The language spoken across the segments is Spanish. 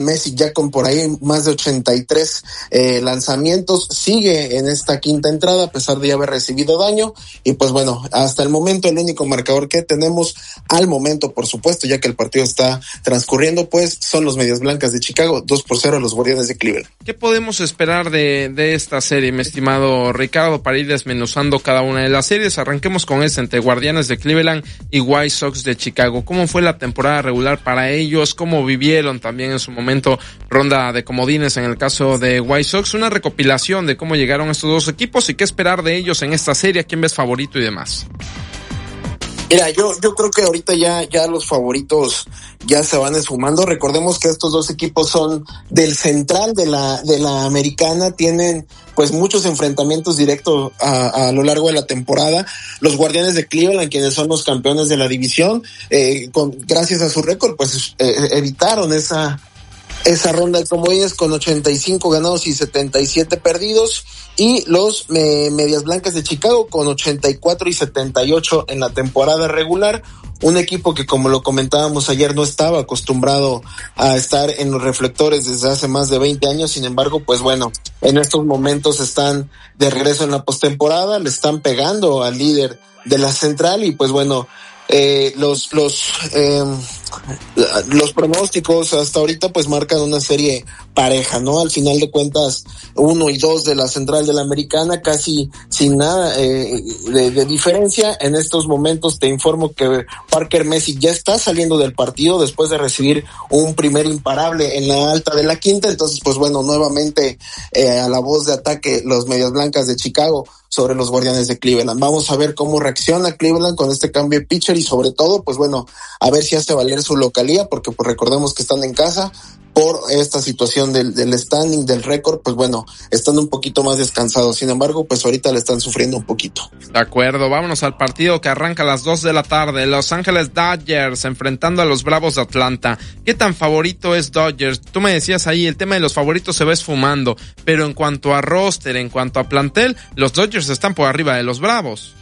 Messi ya con por ahí más de 83 lanzamientos, sigue en esta quinta entrada a pesar de ya haber recibido daño, y pues bueno, hasta el momento el único marcador que tenemos al momento, por supuesto, ya que el partido está transcurriendo, pues son los Medias Blancas de Chicago, 2-0 a los Guardianes de Cleveland. ¿Qué podemos esperar de esta serie, mi estimado Ricardo, para ir desmenuzando cada una de las series? Arranquemos con esta entre Guardianes de Cleveland y White Sox de Chicago. ¿Cómo fue la temporada regular para ellos? ¿Cómo vivieron también en su momento ronda de comodines en el caso de White Sox? Una recopilación de cómo llegaron estos dos equipos y qué esperar de ellos en esta serie, quién ves favorito y demás. Mira, yo creo que ahorita ya los favoritos ya se van esfumando. Recordemos que estos dos equipos son del central de la americana, tienen pues muchos enfrentamientos directos a lo largo de la temporada. Los Guardianes de Cleveland, quienes son los campeones de la división, gracias a su récord, pues evitaron esa ronda de comodines con 85 ganados y 77 perdidos, y los Medias Blancas de Chicago con 84 y 78 en la temporada regular. Un equipo que, como lo comentábamos ayer, no estaba acostumbrado a estar en los reflectores desde hace más de 20 años. Sin embargo, pues bueno, en estos momentos están de regreso en la postemporada, le están pegando al líder de la central, y pues bueno, los pronósticos hasta ahorita pues marcan una serie pareja, ¿no? Al final de cuentas, 1 y 2 de la central de la americana, casi sin nada de diferencia. En estos momentos te informo que Parker Messi ya está saliendo del partido después de recibir un primer imparable en la alta de la quinta. Entonces, pues bueno, nuevamente a la voz de ataque los Medias Blancas de Chicago sobre los Guardianes de Cleveland. Vamos a ver cómo reacciona Cleveland con este cambio de pitcher, y sobre todo, pues bueno, a ver si hace valer su localía, porque pues recordemos que están en casa por esta situación del standing, del récord. Pues bueno, están un poquito más descansados. Sin embargo, pues ahorita le están sufriendo un poquito. De acuerdo, vámonos al partido que arranca a las 2 de la tarde. Los Ángeles Dodgers enfrentando a los Bravos de Atlanta. ¿Qué tan favorito es Dodgers? Tú me decías ahí, el tema de los favoritos se va esfumando, pero en cuanto a roster, en cuanto a plantel, los Dodgers están por arriba de los Bravos.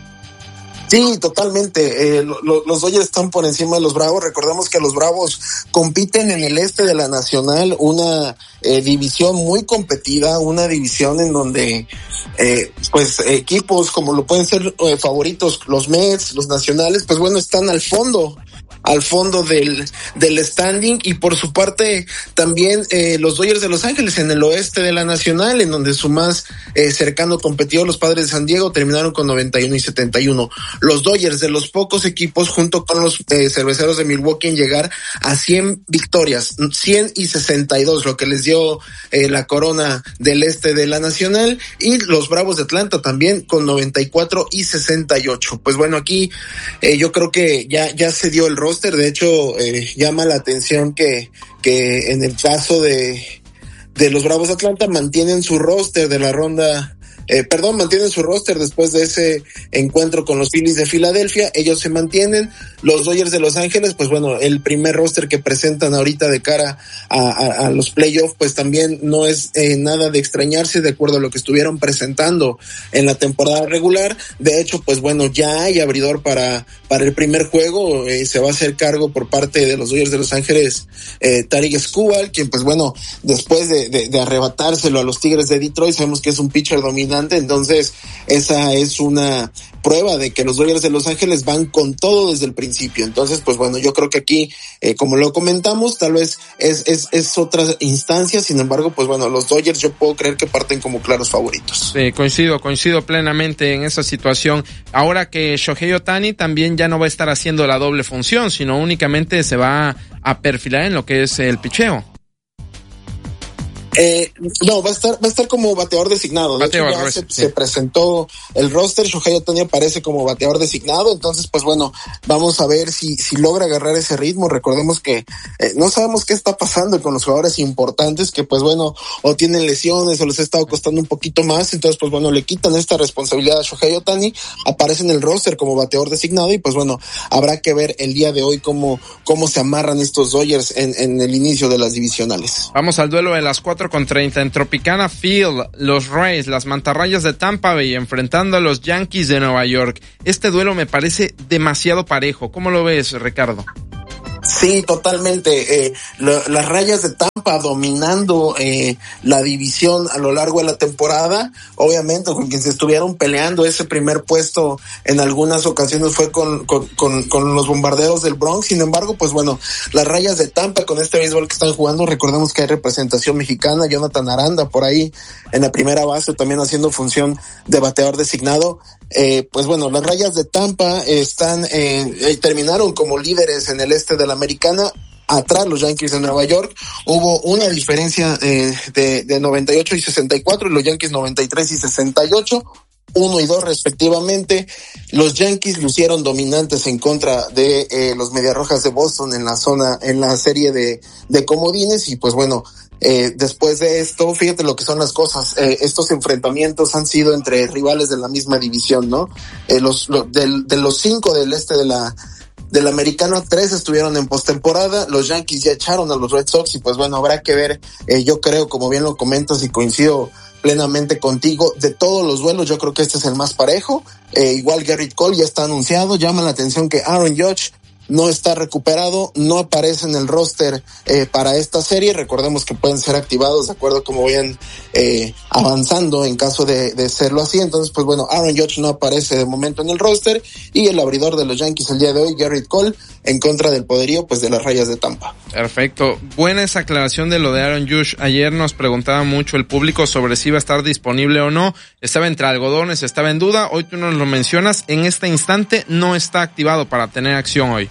Sí, totalmente. Los Dodgers están por encima de los Bravos. Recordemos que los Bravos compiten en el este de la Nacional, una división muy competida, una división en donde pues equipos como lo pueden ser favoritos, los Mets, los Nacionales, pues bueno, están al fondo del standing. Y por su parte también los Dodgers de Los Ángeles en el oeste de la Nacional, en donde su más cercano competidor, los Padres de San Diego, terminaron con 91 y 71. Los Dodgers, de los pocos equipos junto con los Cerveceros de Milwaukee en llegar a 100 victorias, 100 y 62, lo que les dio la corona del este de la Nacional. Y los Bravos de Atlanta también con 94 y 68. Pues bueno, aquí yo creo que ya se dio el roster. De hecho, llama la atención que en el caso de los Bravos de Atlanta mantienen su roster de la ronda, mantienen su roster después de ese encuentro con los Phillies de Filadelfia. Ellos se mantienen. Los Dodgers de Los Ángeles, pues bueno, el primer roster que presentan ahorita de cara a los playoffs, pues también no es nada de extrañarse de acuerdo a lo que estuvieron presentando en la temporada regular. De hecho, pues bueno, ya hay abridor para el primer juego. Se va a hacer cargo por parte de los Dodgers de Los Ángeles Tarik Skubal, quien pues bueno, después de arrebatárselo a los Tigres de Detroit, sabemos que es un pitcher dominante. Entonces esa es una prueba de que los Dodgers de Los Ángeles van con todo desde el principio. Entonces, pues bueno, yo creo que aquí, como lo comentamos, tal vez es otra instancia. Sin embargo, pues bueno, los Dodgers yo puedo creer que parten como claros favoritos. Sí, coincido plenamente en esa situación. Ahora que Shohei Ohtani también ya no va a estar haciendo la doble función, sino únicamente se va a perfilar en lo que es el picheo. No, va a estar como bateador designado. De hecho, ya se presentó el roster. Shohei Ohtani aparece como bateador designado. Entonces, pues bueno, vamos a ver si logra agarrar ese ritmo. Recordemos que no sabemos qué está pasando con los jugadores importantes, que pues bueno, o tienen lesiones o les ha estado costando un poquito más. Entonces, pues bueno, le quitan esta responsabilidad a Shohei Ohtani, aparece en el roster como bateador designado, y pues bueno, habrá que ver el día de hoy cómo se amarran estos Dodgers en el inicio de las divisionales. Vamos al duelo de las 4:30 en Tropicana Field. Los Rays, las Mantarrayas de Tampa Bay enfrentando a los Yankees de Nueva York. Este duelo me parece demasiado parejo. ¿Cómo lo ves, Ricardo? Sí, totalmente. Las Rayas de Tampa dominando la división a lo largo de la temporada. Obviamente, con quien se estuvieron peleando ese primer puesto en algunas ocasiones fue con los Bombarderos del Bronx. Sin embargo, pues bueno, las Rayas de Tampa con este béisbol que están jugando, recordemos que hay representación mexicana, Jonathan Aranda por ahí en la primera base también haciendo función de bateador designado. Pues bueno, las Rayas de Tampa terminaron como líderes en el este de la Americana. Atrás los Yankees de Nueva York, hubo una diferencia de 98 y 64, y los Yankees 93 y 68, 1 y 2 respectivamente. Los Yankees lucieron dominantes en contra de los Mediarrojas de Boston en la serie de comodines, y pues bueno, después de esto, fíjate lo que son las cosas. Estos enfrentamientos han sido entre rivales de la misma división, ¿no? De los 5 del este de la Americana, 3 estuvieron en postemporada. Los Yankees ya echaron a los Red Sox, y pues bueno, habrá que ver. Yo creo, como bien lo comentas, y coincido plenamente contigo, de todos los duelos yo creo que este es el más parejo. Igual Gerrit Cole ya está anunciado. Llama la atención que Aaron Judge no está recuperado, no aparece en el roster para esta serie. Recordemos que pueden ser activados de acuerdo a cómo vayan avanzando en caso de serlo así. Entonces, pues bueno, Aaron Judge no aparece de momento en el roster, y el abridor de los Yankees el día de hoy, Gerrit Cole, en contra del poderío pues de las Rayas de Tampa. Perfecto. Buena esa aclaración de lo de Aaron Judge. Ayer nos preguntaba mucho el público sobre si iba a estar disponible o no. Estaba entre algodones, estaba en duda. Hoy tú nos lo mencionas. En este instante no está activado para tener acción hoy.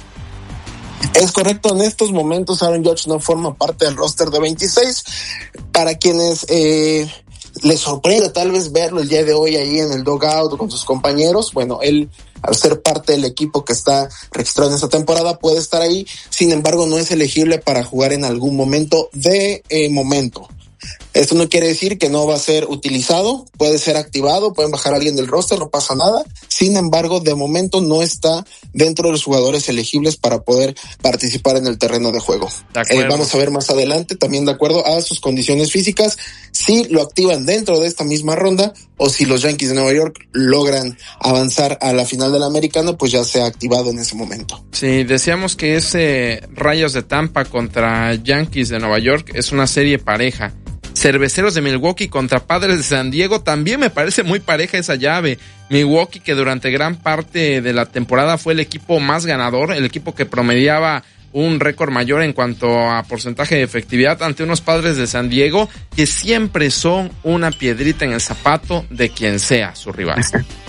Es correcto, en estos momentos Aaron Judge no forma parte del roster de 26. Para quienes les sorprende tal vez verlo el día de hoy ahí en el dugout con sus compañeros, bueno, él, al ser parte del equipo que está registrado en esta temporada, puede estar ahí. Sin embargo, no es elegible para jugar en algún momento momento. Esto no quiere decir que no va a ser utilizado, puede ser activado, pueden bajar a alguien del roster, no pasa nada. Sin embargo, de momento no está dentro de los jugadores elegibles para poder participar en el terreno de juego. Vamos a ver más adelante, también de acuerdo a sus condiciones físicas, si lo activan dentro de esta misma ronda, o si los Yankees de Nueva York logran avanzar a la final de la Americana, pues ya sea activado en ese momento. Sí, decíamos que ese Rayos de Tampa contra Yankees de Nueva York es una serie pareja. Cerveceros de Milwaukee contra Padres de San Diego, también me parece muy pareja esa llave. Milwaukee, que durante gran parte de la temporada fue el equipo más ganador, el equipo que promediaba un récord mayor en cuanto a porcentaje de efectividad, ante unos Padres de San Diego que siempre son una piedrita en el zapato de quien sea su rival.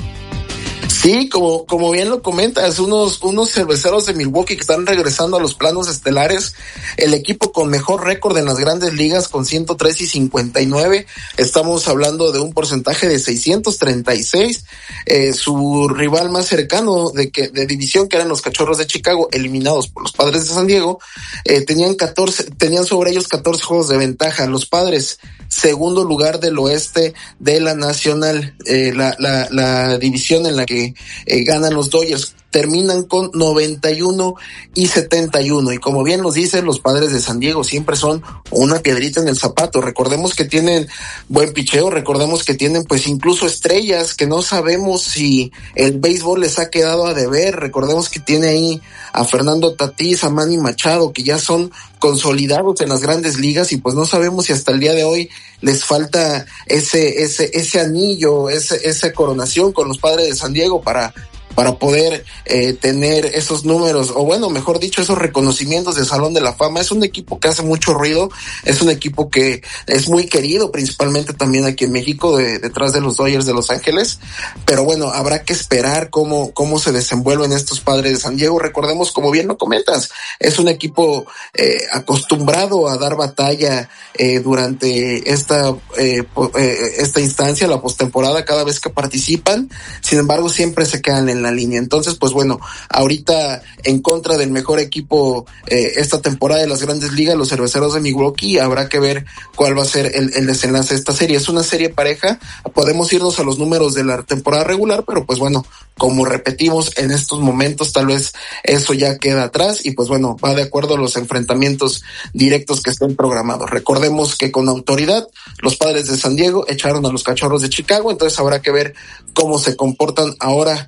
Sí, como bien lo comentas, unos Cerveceros de Milwaukee que están regresando a los planos estelares, el equipo con mejor récord en las grandes ligas con 103 y 59, estamos hablando de un porcentaje de 636, su rival más cercano de división, que eran los Cachorros de Chicago, eliminados por los Padres de San Diego, tenían sobre ellos 14 juegos de ventaja. Los Padres, segundo lugar del oeste de la Nacional, la división en la que ganan los Dodgers, terminan con 91 y 71, y como bien nos dicen, los Padres de San Diego siempre son una piedrita en el zapato. Recordemos que tienen buen picheo, recordemos que tienen pues incluso estrellas que no sabemos si el béisbol les ha quedado a deber. Recordemos que tiene ahí a Fernando Tatís, a Manny Machado, que ya son consolidados en las grandes ligas, y pues no sabemos si hasta el día de hoy les falta ese anillo, esa coronación con los Padres de San Diego para poder tener esos números, o bueno, mejor dicho, esos reconocimientos de Salón de la Fama. Es un equipo que hace mucho ruido, es un equipo que es muy querido, principalmente también aquí en México, detrás de los Dodgers de Los Ángeles, pero bueno, habrá que esperar cómo se desenvuelven estos Padres de San Diego. Recordemos, como bien lo comentas, es un equipo acostumbrado a dar batalla durante esta instancia, la postemporada, cada vez que participan. Sin embargo, siempre se quedan en la línea. Entonces, pues bueno, ahorita en contra del mejor equipo esta temporada de las grandes ligas, los Cerveceros de Milwaukee, habrá que ver cuál va a ser el desenlace de esta serie. Es una serie pareja, podemos irnos a los números de la temporada regular, pero pues bueno, como repetimos, en estos momentos tal vez eso ya queda atrás, y pues bueno, va de acuerdo a los enfrentamientos directos que estén programados. Recordemos que con autoridad los Padres de San Diego echaron a los Cachorros de Chicago, entonces habrá que ver cómo se comportan ahora en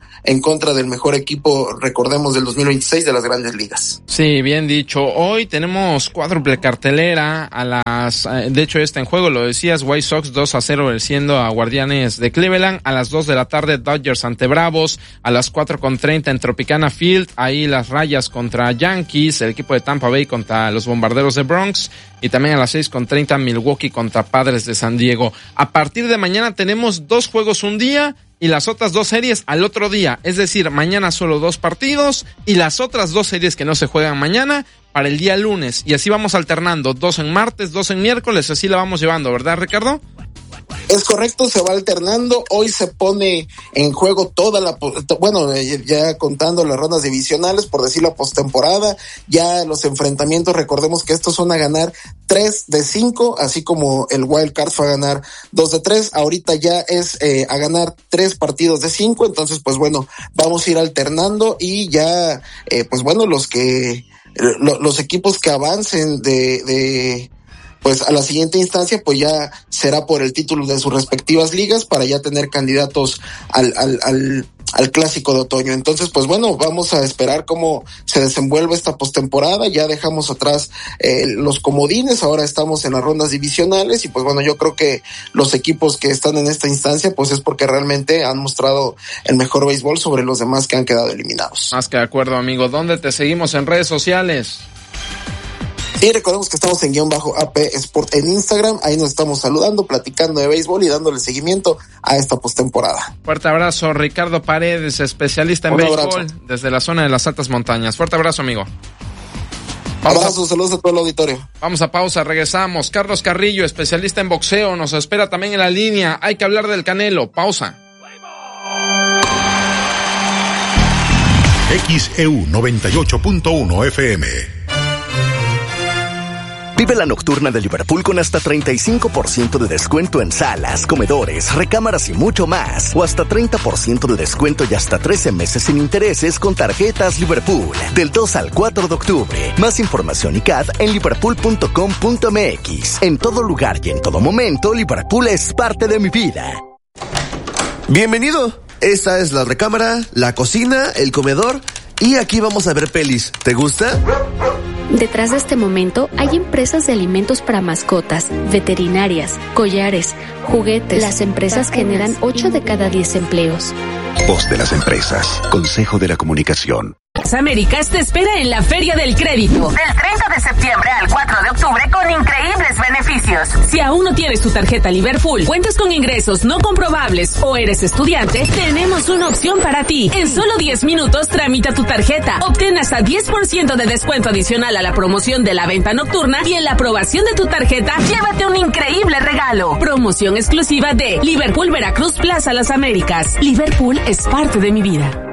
contra del mejor equipo, recordemos, del 2026 de las Grandes Ligas. Sí, bien dicho. Hoy tenemos cuádruple cartelera de hecho está en juego, lo decías, White Sox 2-0 venciendo a Guardianes de Cleveland. A las 2 de la tarde Dodgers ante Bravos. A las 4:30 en Tropicana Field, ahí las Rayas contra Yankees, el equipo de Tampa Bay contra los Bombarderos de Bronx. Y también a las 6:30 Milwaukee contra Padres de San Diego. A partir de mañana tenemos 2 juegos un día y las otras 2 series al otro día. Es decir, mañana solo 2 partidos y las otras 2 series que no se juegan mañana para el día lunes. Y así vamos alternando, 2 en martes, 2 en miércoles, así la vamos llevando, ¿verdad, Ricardo? Es correcto, se va alternando. Hoy se pone en juego ya contando las rondas divisionales, por decir la postemporada, ya los enfrentamientos, recordemos que estos son a ganar 3 de 5, así como el Wild Card fue a ganar 2 de 3, ahorita ya es a ganar 3 partidos de 5, entonces pues bueno, vamos a ir alternando y ya, los equipos que avancen pues a la siguiente instancia, pues ya será por el título de sus respectivas ligas para ya tener candidatos al clásico de otoño. Entonces, pues bueno, vamos a esperar cómo se desenvuelve esta postemporada. Ya dejamos atrás los comodines, ahora estamos en las rondas divisionales y pues bueno, yo creo que los equipos que están en esta instancia, pues es porque realmente han mostrado el mejor béisbol sobre los demás que han quedado eliminados. Más que de acuerdo, amigo. ¿Dónde te seguimos en redes sociales? Y recordemos que estamos en _AP Sport en Instagram, ahí nos estamos saludando, platicando de béisbol y dándole seguimiento a esta postemporada. Fuerte abrazo, Ricardo Paredes, especialista en béisbol desde la zona de las altas montañas. Fuerte abrazo, amigo. Abrazos, saludos a todo el auditorio. Vamos a pausa, regresamos. Carlos Carrillo, especialista en boxeo, nos espera también en la línea. Hay que hablar del Canelo. Pausa. XEU 98.1 FM. Vive la nocturna de Liverpool con hasta 35% de descuento en salas, comedores, recámaras y mucho más. O hasta 30% de descuento y hasta 13 meses sin intereses con tarjetas Liverpool. Del 2 al 4 de octubre. Más información y CAD en liverpool.com.mx. En todo lugar y en todo momento, Liverpool es parte de mi vida. Bienvenido. Esta es la recámara, la cocina, el comedor y aquí vamos a ver pelis. ¿Te gusta? Detrás de este momento hay empresas de alimentos para mascotas, veterinarias, collares, juguetes. Las empresas generan 8 de cada 10 empleos. Voz de las empresas. Consejo de la Comunicación. Américas te espera en la Feria del Crédito. Del 30 de septiembre al 4 de octubre con increíbles beneficios. Si aún no tienes tu tarjeta Liverpool, cuentas con ingresos no comprobables o eres estudiante, tenemos una opción para ti. En solo 10 minutos tramita tu tarjeta. Obtén hasta 10% de descuento adicional a la promoción de la venta nocturna y en la aprobación de tu tarjeta, llévate un increíble regalo. Promoción exclusiva de Liverpool Veracruz Plaza Las Américas. Liverpool es parte de mi vida.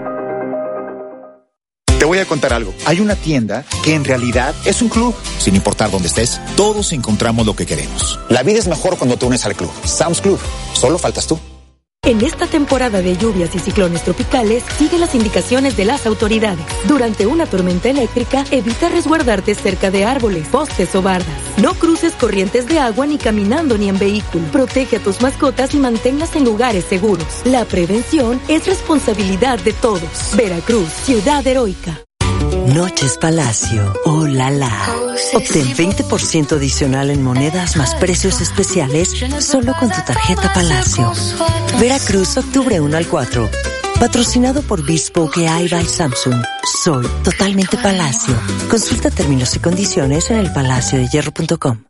Te voy a contar algo. Hay una tienda que en realidad es un club. Sin importar dónde estés, todos encontramos lo que queremos. La vida es mejor cuando te unes al club. Sam's Club. Solo faltas tú. En esta temporada de lluvias y ciclones tropicales, sigue las indicaciones de las autoridades. Durante una tormenta eléctrica, evita resguardarte cerca de árboles, postes o bardas. No cruces corrientes de agua ni caminando ni en vehículo. Protege a tus mascotas y manténlas en lugares seguros. La prevención es responsabilidad de todos. Veracruz, ciudad heroica. Noches Palacio, oh la la. Obtén 20% adicional en monedas más precios especiales solo con tu tarjeta Palacio. Veracruz, octubre 1 al 4. Patrocinado por Bespoke AI by Samsung. Soy totalmente Palacio. Consulta términos y condiciones en elpalaciodehierro.com.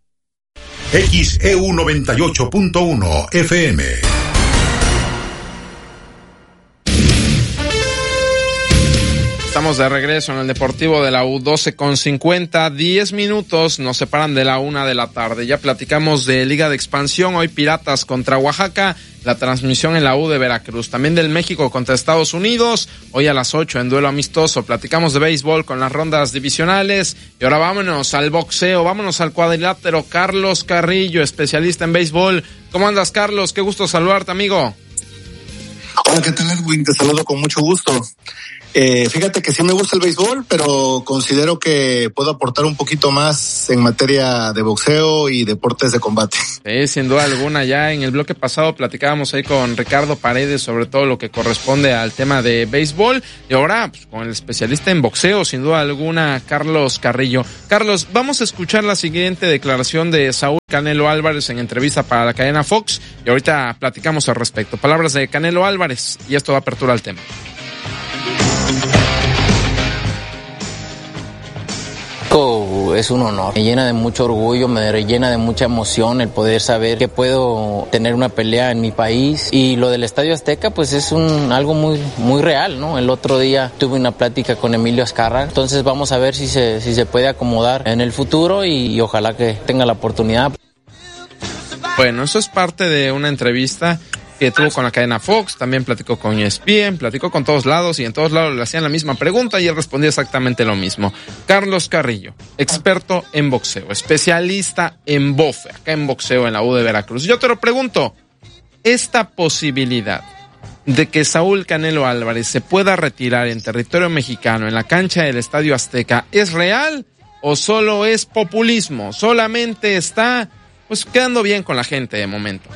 XEU 98.1 FM. Estamos de regreso en el Deportivo de la U, 12:50, 10 minutos nos separan de la 1 de la tarde. Ya platicamos de Liga de Expansión, hoy Piratas contra Oaxaca, la transmisión en la U de Veracruz. También del México contra Estados Unidos, hoy a las 8 en duelo amistoso. Platicamos de béisbol con las rondas divisionales y ahora vámonos al boxeo, vámonos al cuadrilátero. Carlos Carrillo, especialista en béisbol. ¿Cómo andas, Carlos? Qué gusto saludarte, amigo. Hola, ¿qué tal, Edwin? Te saludo con mucho gusto. Fíjate que sí me gusta el béisbol, pero considero que puedo aportar un poquito más en materia de boxeo y deportes de combate. Sin duda alguna, ya en el bloque pasado platicábamos ahí con Ricardo Paredes sobre todo lo que corresponde al tema de béisbol y ahora pues, con el especialista en boxeo, sin duda alguna, Carlos Carrillo. Carlos, vamos a escuchar la siguiente declaración de Saúl Canelo Álvarez en entrevista para la cadena Fox y ahorita platicamos al respecto. Palabras de Canelo Álvarez y esto da apertura al tema. Es un honor, me llena de mucho orgullo, me llena de mucha emoción el poder saber que puedo tener una pelea en mi país y lo del Estadio Azteca pues es algo muy real, ¿no? El otro día tuve una plática con Emilio Azcárraga, entonces vamos a ver si se puede acomodar en el futuro y ojalá que tenga la oportunidad. Bueno, eso es parte de una entrevista que tuvo con la cadena Fox, también platicó con ESPN, platicó con todos lados y en todos lados le hacían la misma pregunta y él respondía exactamente lo mismo. Carlos Carrillo, experto en boxeo, especialista en bofe, acá en boxeo en la U de Veracruz. Yo te lo pregunto, ¿esta posibilidad de que Saúl Canelo Álvarez se pueda retirar en territorio mexicano en la cancha del Estadio Azteca es real o solo es populismo? Solamente está pues quedando bien con la gente de momento.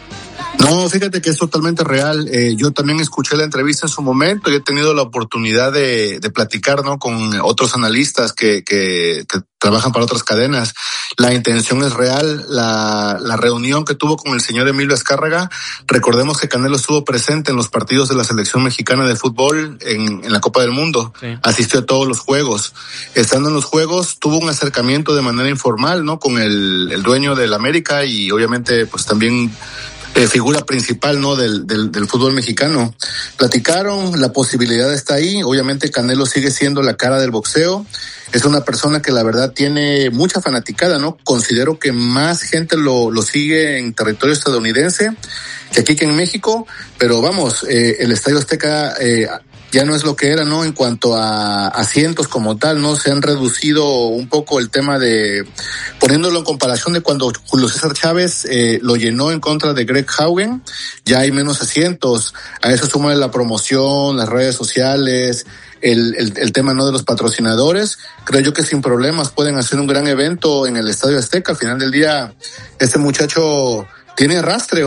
No, fíjate que es totalmente real. Yo también escuché la entrevista en su momento y he tenido la oportunidad de platicar, ¿no? Con otros analistas que trabajan para otras cadenas. La intención es real. La reunión que tuvo con el señor Emilio Azcárraga, recordemos que Canelo estuvo presente en los partidos de la selección mexicana de fútbol en la Copa del Mundo. Sí. Asistió a todos los juegos. Estando en los juegos, tuvo un acercamiento de manera informal, ¿no? Con el dueño del América y obviamente pues también figura principal, ¿no? del fútbol mexicano. Platicaron, la posibilidad está ahí. Obviamente Canelo sigue siendo la cara del boxeo. Es una persona que la verdad tiene mucha fanaticada, ¿no? Considero que más gente lo sigue en territorio estadounidense que aquí que en México, pero vamos, el Estadio Azteca ya no es lo que era, ¿no? En cuanto a asientos como tal, ¿no? Se han reducido un poco el tema de, poniéndolo en comparación de cuando Julio César Chávez lo llenó en contra de Greg Haugen, ya hay menos asientos. A eso suma la promoción, las redes sociales, el tema, ¿no? De los patrocinadores. Creo yo que sin problemas pueden hacer un gran evento en el Estadio Azteca. Al final del día, este muchacho tiene arrastre,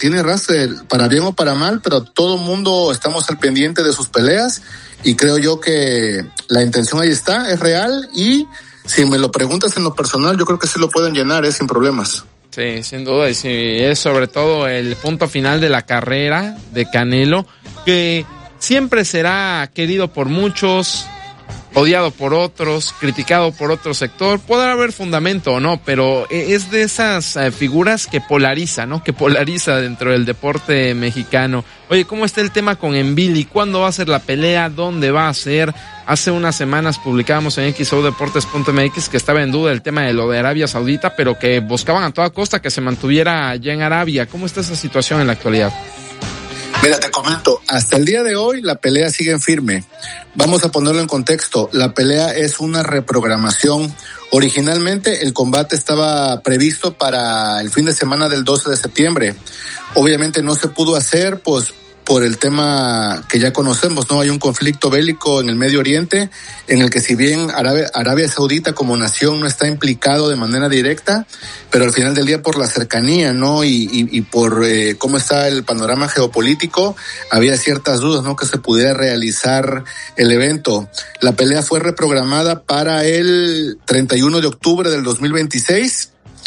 para bien o para mal, pero todo el mundo estamos al pendiente de sus peleas y creo yo que la intención ahí está, es real y si me lo preguntas en lo personal, yo creo que sí lo pueden llenar, sin problemas. Sí, sin duda, y sí, es sobre todo el punto final de la carrera de Canelo, que siempre será querido por muchos, odiado por otros, criticado por otro sector. Podrá haber fundamento o no, pero es de esas figuras que polariza, ¿no? Que polariza dentro del deporte mexicano. Oye, ¿cómo está el tema con Envili? ¿Cuándo va a ser la pelea? ¿Dónde va a ser? Hace unas semanas publicábamos en xodeportes.mx que estaba en duda el tema de lo de Arabia Saudita, pero que buscaban a toda costa que se mantuviera allá en Arabia. ¿Cómo está esa situación en la actualidad? Mira, te comento, hasta el día de hoy la pelea sigue en firme. Vamos a ponerlo en contexto. La pelea es una reprogramación. Originalmente el combate estaba previsto para el fin de semana del 12 de septiembre. Obviamente no se pudo hacer, pues, por el tema que ya conocemos, ¿no? Hay un conflicto bélico en el Medio Oriente, en el que si bien Arabia Saudita como nación no está implicado de manera directa, pero al final del día por la cercanía, ¿no? Y por cómo está el panorama geopolítico, había ciertas dudas, ¿no? Que se pudiera realizar el evento. La pelea fue reprogramada para el 31 de octubre del 2026.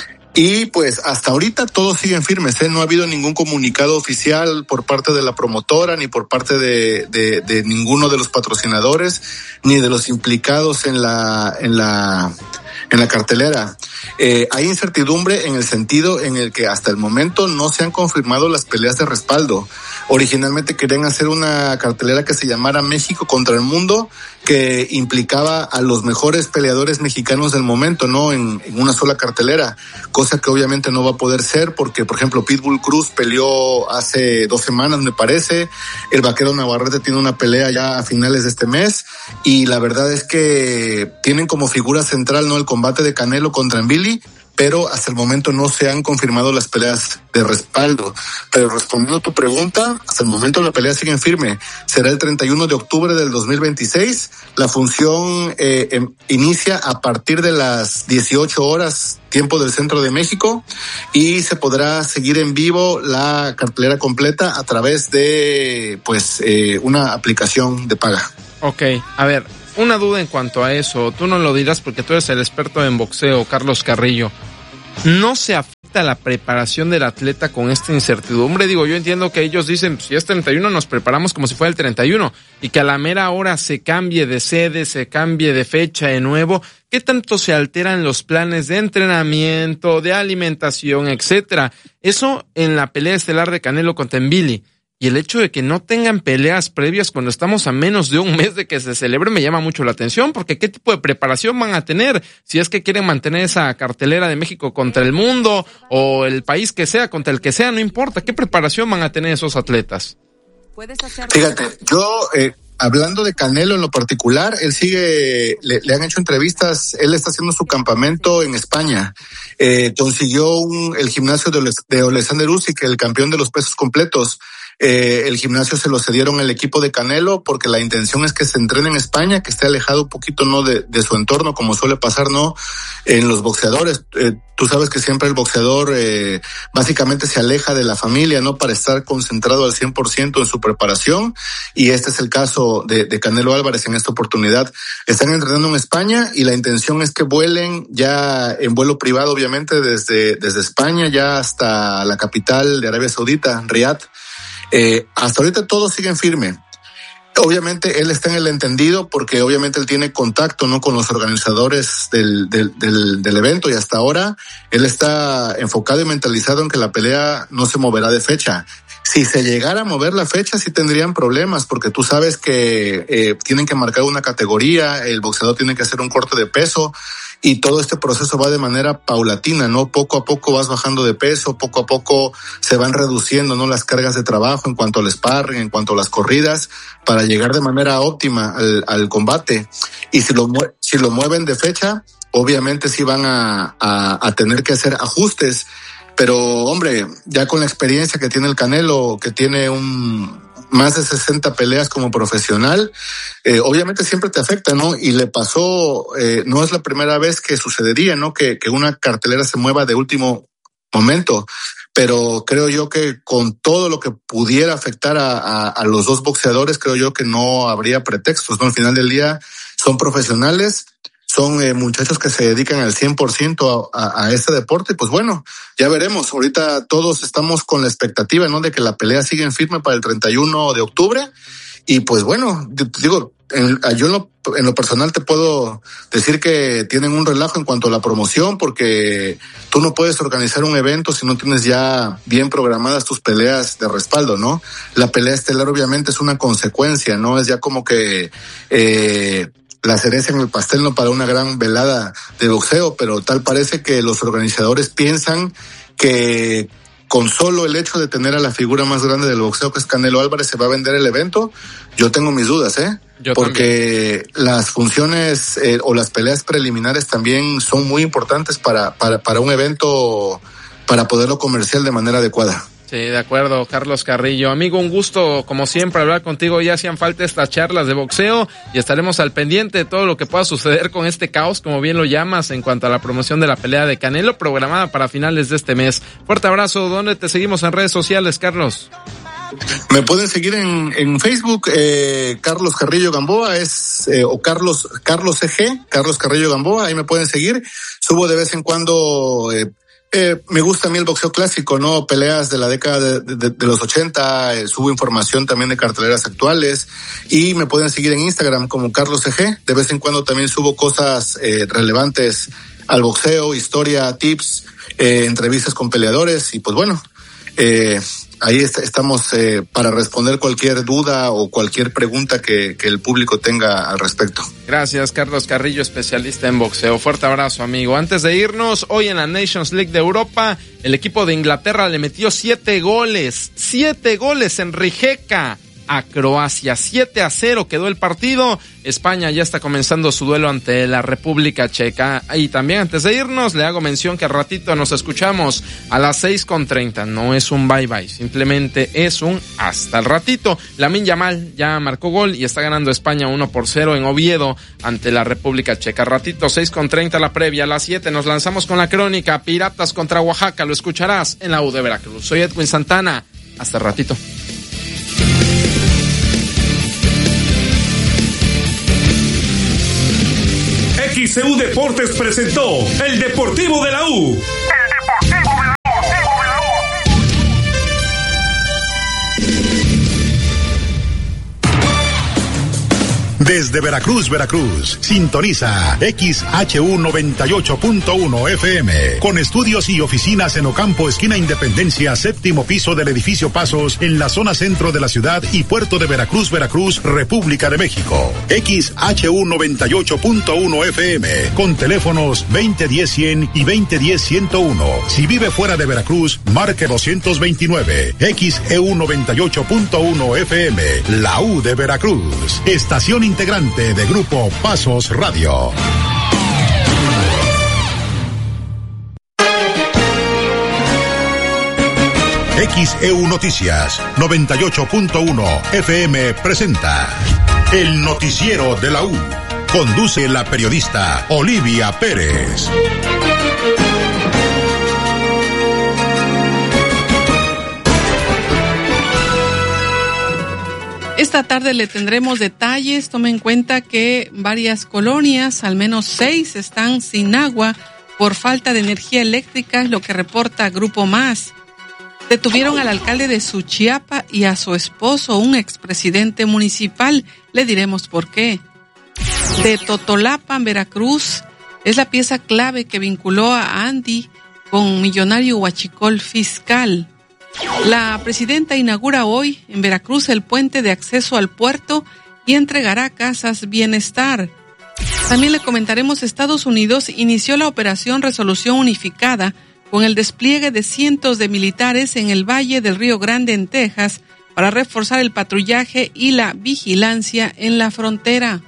Y pues hasta ahorita todos siguen firmes, no ha habido ningún comunicado oficial por parte de la promotora, ni por parte de ninguno de los patrocinadores, ni de los implicados en la cartelera. Hay incertidumbre en el sentido en el que hasta el momento no se han confirmado las peleas de respaldo. Originalmente querían hacer una cartelera que se llamara México contra el mundo, que implicaba a los mejores peleadores mexicanos del momento, ¿no? En una sola cartelera, cosa que obviamente no va a poder ser porque, por ejemplo, Pitbull Cruz peleó hace 2 semanas, me parece. El Vaquero Navarrete tiene una pelea ya a finales de este mes y la verdad es que tienen como figura central, ¿no? El combate de Canelo contra Envili, pero hasta el momento no se han confirmado las peleas de respaldo. Pero respondiendo a tu pregunta, hasta el momento la pelea sigue en firme. Será el 31 de octubre del 2026. La función inicia a partir de las 18 horas, tiempo del centro de México, y se podrá seguir en vivo la cartelera completa a través de una aplicación de paga. Ok, a ver, una duda en cuanto a eso, tú no lo dirás porque tú eres el experto en boxeo, Carlos Carrillo. ¿No se afecta la preparación del atleta con esta incertidumbre? Digo, yo entiendo que ellos dicen, si es 31 nos preparamos como si fuera el 31, y que a la mera hora se cambie de sede, se cambie de fecha de nuevo. ¿Qué tanto se alteran los planes de entrenamiento, de alimentación, etcétera? Eso en la pelea estelar de Canelo contra Mbili. Y el hecho de que no tengan peleas previas cuando estamos a menos de un mes de que se celebre me llama mucho la atención, porque ¿qué tipo de preparación van a tener? Si es que quieren mantener esa cartelera de México contra el mundo o el país que sea, contra el que sea, no importa. ¿Qué preparación van a tener esos atletas? Fíjate, yo hablando de Canelo en lo particular, él sigue, le han hecho entrevistas, él está haciendo su campamento en España. Consiguió el gimnasio de Alexander Usyk, el campeón de los pesos completos. El gimnasio se lo cedieron al equipo de Canelo porque la intención es que se entrene en España, que esté alejado un poquito no de su entorno, como suele pasar no en los boxeadores. Tú sabes que siempre el boxeador básicamente se aleja de la familia, no, para estar concentrado al 100% en su preparación, y este es el caso de Canelo Álvarez en esta oportunidad. Están entrenando en España y la intención es que vuelen ya en vuelo privado, obviamente desde España ya hasta la capital de Arabia Saudita, Riad. Hasta ahorita todo sigue en firme. Obviamente él está en el entendido porque obviamente él tiene contacto no con los organizadores del evento, y hasta ahora él está enfocado y mentalizado en que la pelea no se moverá de fecha. Si se llegara a mover la fecha, sí tendrían problemas, porque tú sabes que tienen que marcar una categoría, el boxeador tiene que hacer un corte de peso, y todo este proceso va de manera paulatina, ¿no? Poco a poco vas bajando de peso, poco a poco se van reduciendo, ¿no? Las cargas de trabajo en cuanto al sparring, en cuanto a las corridas, para llegar de manera óptima al combate. Y si lo mueven de fecha, obviamente sí van a tener que hacer ajustes. Pero, hombre, ya con la experiencia que tiene el Canelo, que tiene más de 60 peleas como profesional, obviamente siempre te afecta, ¿no? Y le pasó, no es la primera vez que sucedería, ¿no? Que una cartelera se mueva de último momento. Pero creo yo que con todo lo que pudiera afectar a los dos boxeadores, creo yo que no habría pretextos, ¿no? Al final del día son profesionales, son muchachos que se dedican al 100% a este deporte. Pues bueno, ya veremos. Ahorita todos estamos con la expectativa, ¿no? De que la pelea siga en firme para el 31 de octubre. Y pues bueno, digo, yo en lo personal te puedo decir que tienen un relajo en cuanto a la promoción, porque tú no puedes organizar un evento si no tienes ya bien programadas tus peleas de respaldo, ¿no? La pelea estelar obviamente es una consecuencia, ¿no? Es ya como que la cereza en el pastel, no, para una gran velada de boxeo, pero tal parece que los organizadores piensan que con solo el hecho de tener a la figura más grande del boxeo, que es Canelo Álvarez, se va a vender el evento. Yo tengo mis dudas, porque también las funciones o las peleas preliminares también son muy importantes para un evento, para poderlo comercial de manera adecuada. Sí, de acuerdo, Carlos Carrillo. Amigo, un gusto, como siempre, hablar contigo. Ya hacían falta estas charlas de boxeo y estaremos al pendiente de todo lo que pueda suceder con este caos, como bien lo llamas, en cuanto a la promoción de la pelea de Canelo, programada para finales de este mes. Fuerte abrazo. ¿Dónde te seguimos en redes sociales, Carlos? Me pueden seguir en Facebook, Carlos Carrillo Gamboa, o Carlos CG, Carlos Carrillo Gamboa, ahí me pueden seguir. Subo de vez en cuando, me gusta a mí el boxeo clásico, ¿no? Peleas de la década de los 80, subo información también de carteleras actuales, y me pueden seguir en Instagram como Carlos CG. De vez en cuando también subo cosas relevantes al boxeo, historia, tips, entrevistas con peleadores, y pues bueno, ahí estamos para responder cualquier duda o cualquier pregunta que el público tenga al respecto. Gracias, Carlos Carrillo, especialista en boxeo. Fuerte abrazo, amigo. Antes de irnos, hoy en la Nations League de Europa, el equipo de Inglaterra le metió 7 goles en Rijeka a Croacia. 7-0 quedó el partido. España ya está comenzando su duelo ante la República Checa. Y también antes de irnos le hago mención que al ratito nos escuchamos a las 6:30. No es un bye bye, simplemente es un hasta el ratito. Lamine Yamal ya marcó gol y está ganando España 1-0 en Oviedo ante la República Checa. Ratito 6:30 la previa. A las 7 nos lanzamos con la crónica Piratas contra Oaxaca. Lo escucharás en la U de Veracruz. Soy Edwin Santana. Hasta el ratito. XCU Deportes presentó el Deportivo de la U. Desde Veracruz, Veracruz, sintoniza XHU 98.1 FM, con estudios y oficinas en Ocampo, esquina Independencia, séptimo piso del edificio Pasos, en la zona centro de la ciudad y puerto de Veracruz, Veracruz, República de México. XHU 98.1 FM, con teléfonos 2010-100 y 2010-101. Si vive fuera de Veracruz, marque 229. XEU 98.1 FM, la U de Veracruz, estación integrante de Grupo Pasos Radio. XEU Noticias 98.1 FM presenta el noticiero de la U. Conduce la periodista Olivia Pérez. Esta tarde le tendremos detalles. Tome en cuenta que varias colonias, al menos 6, están sin agua por falta de energía eléctrica, es lo que reporta Grupo Más. Detuvieron al alcalde de Suchiapa y a su esposo, un expresidente municipal. Le diremos por qué. De Totolapan, Veracruz, es la pieza clave que vinculó a Andy con millonario huachicol fiscal. La presidenta inaugura hoy en Veracruz el puente de acceso al puerto y entregará casas bienestar. También le comentaremos, Estados Unidos inició la operación Resolución Unificada con el despliegue de cientos de militares en el Valle del Río Grande, en Texas, para reforzar el patrullaje y la vigilancia en la frontera.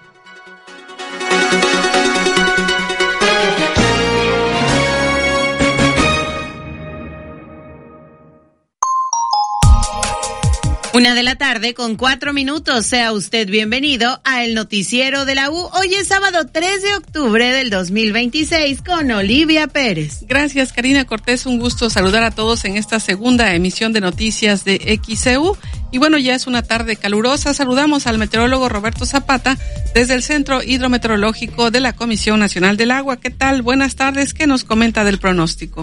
Una de la tarde con 4 minutos. Sea usted bienvenido a el noticiero de la U. Hoy es sábado 3 de octubre del 2026 con Olivia Pérez. Gracias, Karina Cortés. Un gusto saludar a todos en esta segunda emisión de noticias de XCU. Y bueno, ya es una tarde calurosa. Saludamos al meteorólogo Roberto Zapata desde el Centro Hidrometeorológico de la Comisión Nacional del Agua. ¿Qué tal? Buenas tardes. ¿Qué nos comenta del pronóstico?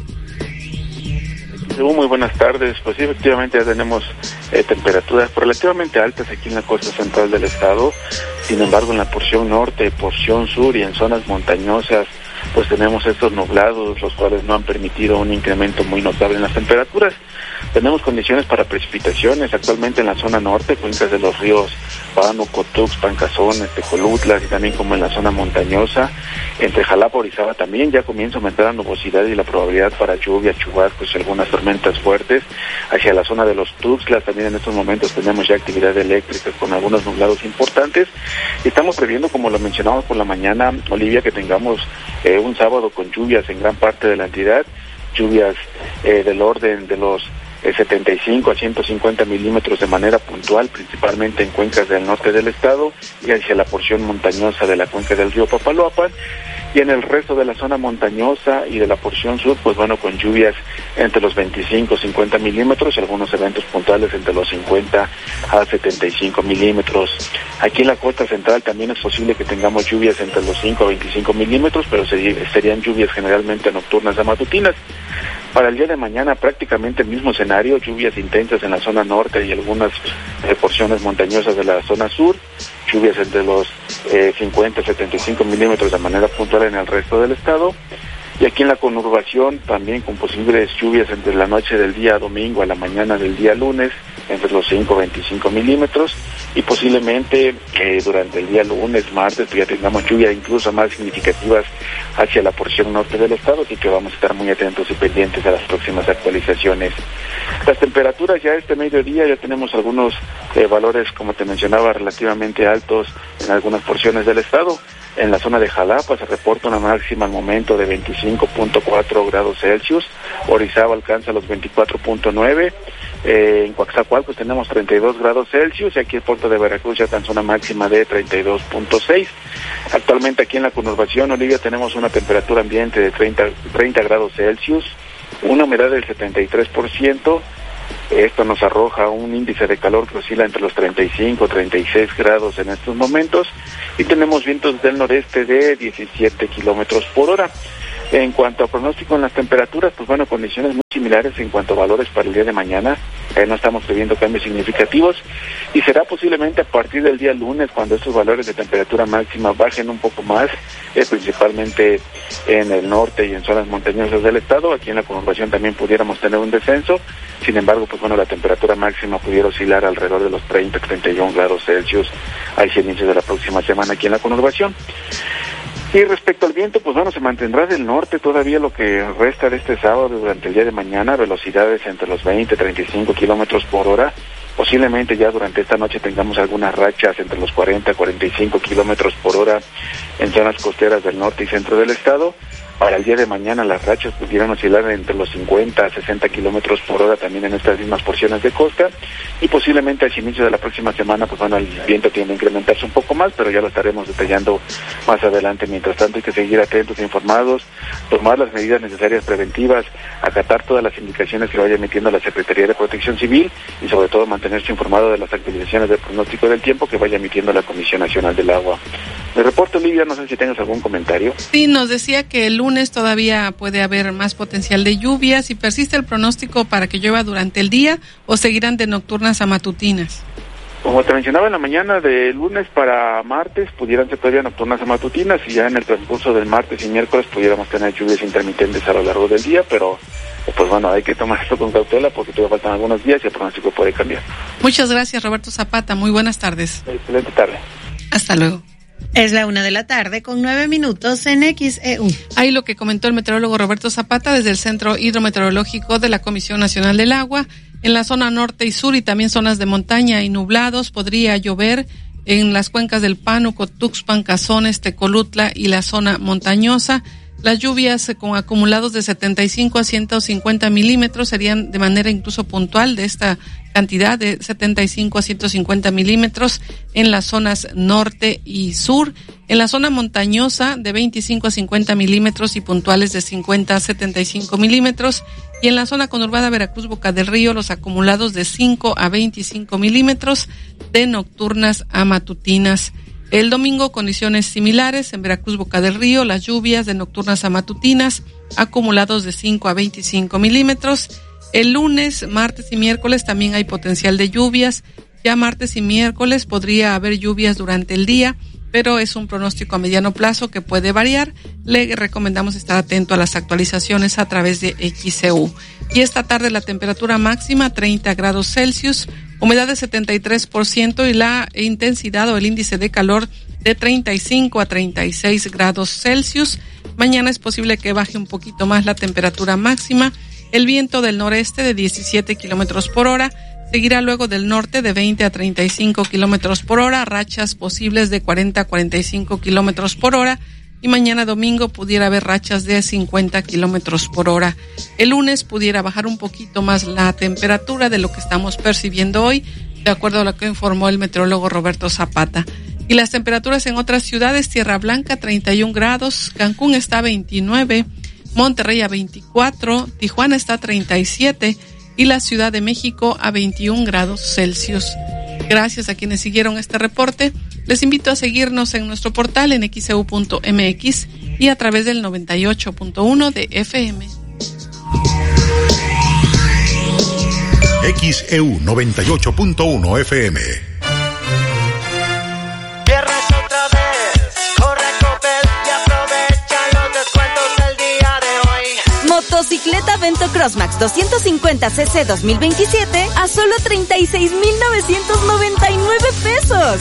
Muy buenas tardes. Pues sí, efectivamente ya tenemos temperaturas relativamente altas aquí en la costa central del estado. Sin embargo, en la porción norte, porción sur y en zonas montañosas, pues tenemos estos nublados, los cuales no han permitido un incremento muy notable en las temperaturas. Tenemos condiciones para precipitaciones actualmente en la zona norte, cuencas de los ríos Pánuco, Tuxpan, Cazones, Tejolutlas, y también como en la zona montañosa. Entre Jalapa y Orizaba también ya comienza a aumentar la nubosidad y la probabilidad para lluvia, chubascos y algunas tormentas fuertes. Hacia la zona de los Tuxtlas también en estos momentos tenemos ya actividad eléctrica con algunos nublados importantes. Y estamos previendo, como lo mencionamos por la mañana, Olivia, que tengamos un sábado con lluvias en gran parte de la entidad, lluvias del orden de los 75 a 150 milímetros de manera puntual, principalmente en cuencas del norte del estado y hacia la porción montañosa de la cuenca del río Papaloapan. Y en el resto de la zona montañosa y de la porción sur, pues bueno, con lluvias entre los 25 a 50 milímetros y algunos eventos puntuales entre los 50 a 75 milímetros. Aquí en la costa central también es posible que tengamos lluvias entre los 5 a 25 milímetros, pero serían lluvias generalmente nocturnas a matutinas. Para el día de mañana prácticamente el mismo escenario, lluvias intensas en la zona norte y algunas porciones montañosas de la zona sur, lluvias entre los 50 a 75 milímetros de manera puntual en el resto del estado. Y aquí en la conurbación también con posibles lluvias entre la noche del día domingo a la mañana del día lunes, entre los 5 a 25 milímetros, y posiblemente durante el día lunes, martes, pues ya tengamos lluvias incluso más significativas hacia la porción norte del estado, así que vamos a estar muy atentos y pendientes a las próximas actualizaciones. Las temperaturas ya este mediodía ya tenemos algunos valores, como te mencionaba, relativamente altos en algunas porciones del estado. En la zona de Jalapa se reporta una máxima al momento de 25.4 grados Celsius, Orizaba alcanza los 24.9, en Coaxacualcos tenemos 32 grados Celsius y aquí el puerto de Veracruz ya alcanza una máxima de 32.6. Actualmente aquí en la conurbación, Olivia, tenemos una temperatura ambiente de 30 grados Celsius, una humedad del 73%. Esto nos arroja un índice de calor que oscila entre los 35 y 36 grados en estos momentos y tenemos vientos del noreste de 17 kilómetros por hora. En cuanto a pronóstico en las temperaturas, pues bueno, condiciones muy similares en cuanto a valores para el día de mañana. No estamos previendo cambios significativos y será posiblemente a partir del día lunes cuando estos valores de temperatura máxima bajen un poco más, principalmente en el norte y en zonas montañosas del estado. Aquí en la conurbación también pudiéramos tener un descenso. Sin embargo, pues bueno, la temperatura máxima pudiera oscilar alrededor de los 30-31 grados Celsius hacia el inicio de la próxima semana aquí en la conurbación. Y respecto al viento, pues bueno, se mantendrá del norte todavía lo que resta de este sábado durante el día de mañana, velocidades entre los 20 y 35 kilómetros por hora. Posiblemente ya durante esta noche tengamos algunas rachas entre los 40 y 45 kilómetros por hora en zonas costeras del norte y centro del estado. Para el día de mañana las rachas pudieran oscilar entre los 50 a 60 kilómetros por hora también en estas mismas porciones de costa y posiblemente al inicio de la próxima semana pues bueno, el viento tiende a incrementarse un poco más, pero ya lo estaremos detallando más adelante. Mientras tanto hay que seguir atentos e informados, tomar las medidas necesarias preventivas, acatar todas las indicaciones que vaya emitiendo la Secretaría de Protección Civil y sobre todo mantenerse informado de las actualizaciones del pronóstico del tiempo que vaya emitiendo la Comisión Nacional del Agua. Me reporto, Olivia, no sé si tengas algún comentario. Sí, nos decía que el lunes todavía puede haber más potencial de lluvias y persiste el pronóstico para que llueva durante el día o seguirán de nocturnas a matutinas. Como te mencionaba en la mañana de lunes para martes, pudieran ser todavía nocturnas a matutinas y ya en el transcurso del martes y miércoles pudiéramos tener lluvias intermitentes a lo largo del día, pero pues bueno, hay que tomar esto con cautela porque todavía faltan algunos días y el pronóstico puede cambiar. Muchas gracias, Roberto Zapata. Muy buenas tardes. Excelente tarde. Hasta luego. Es la 1:00 con 9 minutos en XEU. Ahí lo que comentó el meteorólogo Roberto Zapata desde el Centro Hidrometeorológico de la Comisión Nacional del Agua. En la zona norte y sur y también zonas de montaña y nublados podría llover en las cuencas del Pánuco, Tuxpan, Cazones, Tecolutla y la zona montañosa. Las lluvias con acumulados de 75 a 150 milímetros serían de manera incluso puntual de esta cantidad de 75 a 150 milímetros en las zonas norte y sur. En la zona montañosa de 25 a 50 milímetros y puntuales de 50 a 75 milímetros. Y en la zona conurbada Veracruz, Boca del Río, los acumulados de 5 a 25 milímetros de nocturnas a matutinas. El domingo, condiciones similares. En Veracruz, Boca del Río, las lluvias de nocturnas a matutinas, acumulados de 5 a 25 milímetros. El lunes, martes y miércoles también hay potencial de lluvias. Ya martes y miércoles podría haber lluvias durante el día, pero es un pronóstico a mediano plazo que puede variar. Le recomendamos estar atento a las actualizaciones a través de XEU. Y esta tarde la temperatura máxima 30 grados Celsius, humedad de 73% y la intensidad o el índice de calor de 35 a 36 grados Celsius. Mañana es posible que baje un poquito más la temperatura máxima. El viento del noreste de 17 kilómetros por hora. Seguirá luego del norte de 20 a 35 kilómetros por hora, rachas posibles de 40 a 45 kilómetros por hora y mañana domingo pudiera haber rachas de 50 kilómetros por hora. El lunes pudiera bajar un poquito más la temperatura de lo que estamos percibiendo hoy, de acuerdo a lo que informó el meteorólogo Roberto Zapata. Y las temperaturas en otras ciudades: Tierra Blanca 31 grados, Cancún está a 29, Monterrey a 24, Tijuana está a 37 y la Ciudad de México a 21 grados Celsius. Gracias a quienes siguieron este reporte. Les invito a seguirnos en nuestro portal en xeu.mx y a través del 98.1 de FM. XEU 98.1 FM. Motocicleta Vento Crossmax 250cc 2027 a solo 36,999 pesos.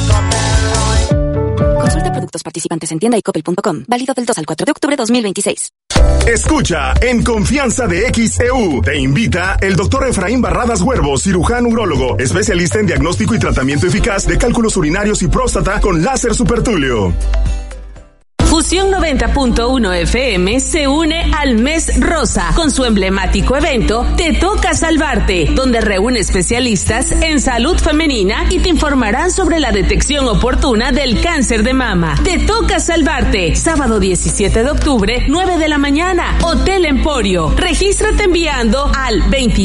Consulta productos participantes en tienda y coppel.com. Válido del 2 al 4 de octubre 2026. Escucha, en confianza de XEU, te invita el doctor Efraín Barradas Huervo, cirujano urólogo, especialista en diagnóstico y tratamiento eficaz de cálculos urinarios y próstata con láser supertulio. Fusión 90.1 FM se une al Mes Rosa con su emblemático evento Te Toca Salvarte, donde reúne especialistas en salud femenina y te informarán sobre la detección oportuna del cáncer de mama. Te Toca Salvarte, sábado 17 de octubre, 9 de la mañana, Hotel Emporio. Regístrate enviando al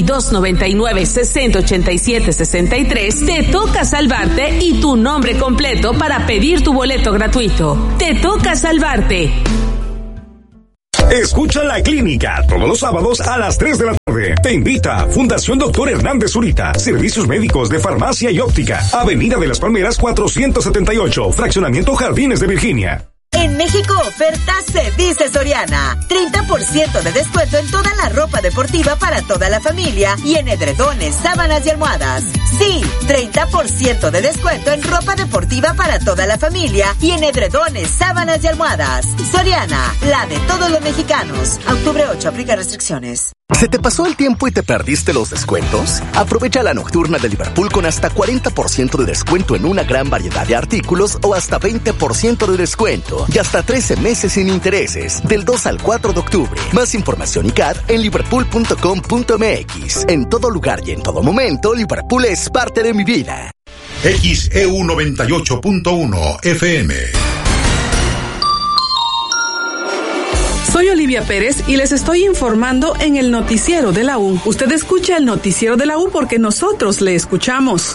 2299-6087-63. Te Toca Salvarte y tu nombre completo para pedir tu boleto gratuito. Te Toca Salvarte. Escucha La Clínica todos los sábados a las 3 de la tarde. Te invita Fundación Dr. Hernández Zurita. Servicios médicos de farmacia y óptica. Avenida de las Palmeras 478. Fraccionamiento Jardines de Virginia. En México oferta se dice Soriana. 30% de descuento en toda la ropa deportiva para toda la familia y en edredones, sábanas y almohadas. Sí, 30% de descuento en ropa deportiva para toda la familia y en edredones, sábanas y almohadas. Soriana, la de todos los mexicanos. Octubre 8, aplica restricciones. ¿Se te pasó el tiempo y te perdiste los descuentos? Aprovecha la nocturna de Liverpool con hasta 40% de descuento en una gran variedad de artículos o hasta 20% de descuento y hasta 13 meses sin intereses del 2 al 4 de octubre. Más información y CAD en liverpool.com.mx. En todo lugar y en todo momento, Liverpool es parte de mi vida. XEU 98.1 FM. Soy Olivia Pérez y les estoy informando en el Noticiero de la U. Usted escucha el Noticiero de la U porque nosotros le escuchamos.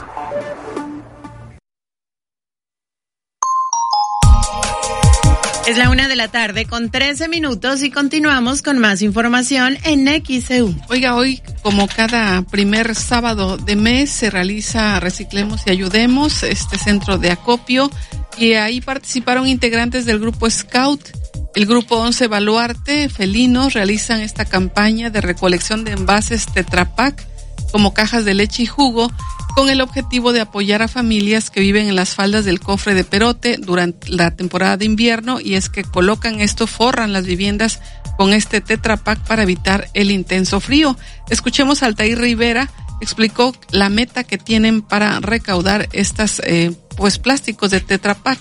Es la 1:00 con 13 minutos y continuamos con más información en XEU. Oiga, hoy, como cada primer sábado de mes, se realiza Reciclemos y Ayudemos, este centro de acopio, y ahí participaron integrantes del grupo Scout. El grupo 11 Baluarte Felinos realizan esta campaña de recolección de envases Tetra Pak como cajas de leche y jugo con el objetivo de apoyar a familias que viven en las faldas del Cofre de Perote durante la temporada de invierno, y es que colocan esto, forran las viviendas con este Tetra Pak para evitar el intenso frío. Escuchemos a Altair Rivera, explicó la meta que tienen para recaudar estas plásticos de Tetra Pak.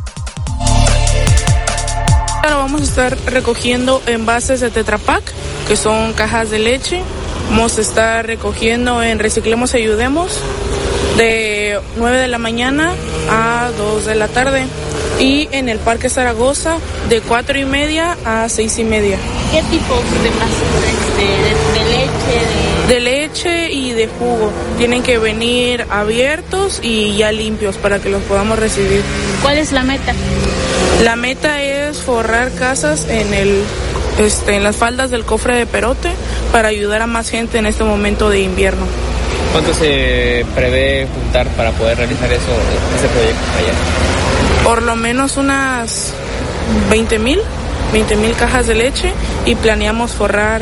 Ahora vamos a estar recogiendo envases de Tetra Pak, que son cajas de leche. Vamos a estar recogiendo en Reciclemos y Ayudemos de 9 de la mañana a 2 de la tarde. Y en el Parque Zaragoza de 4:30 a 6:30. ¿Qué tipo de envases de leche? De leche y de jugo. Tienen que venir abiertos y ya limpios para que los podamos recibir. ¿Cuál es la meta? La meta es forrar casas en las faldas del Cofre de Perote para ayudar a más gente en este momento de invierno. ¿Cuánto se prevé juntar para poder realizar ese proyecto allá? Por lo menos unas 20,000 cajas de leche, y planeamos forrar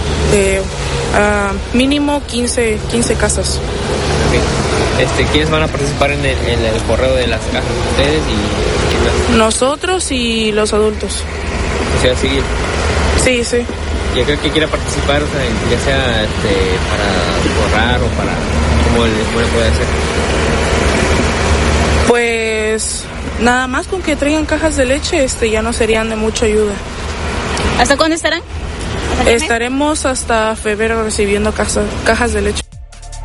mínimo 15 casas. Okay. ¿Quiénes van a participar en el correo de las cajas? ¿Ustedes y nosotros y los adultos? O sea, civil. Sí, sí. Y aquel que quiera participar, o sea, ya sea para forrar o para... ¿Cómo le puede hacer? Pues nada más con que traigan cajas de leche, ya no serían de mucha ayuda. ¿Hasta cuándo estarán? Estaremos hasta febrero recibiendo cajas de leche.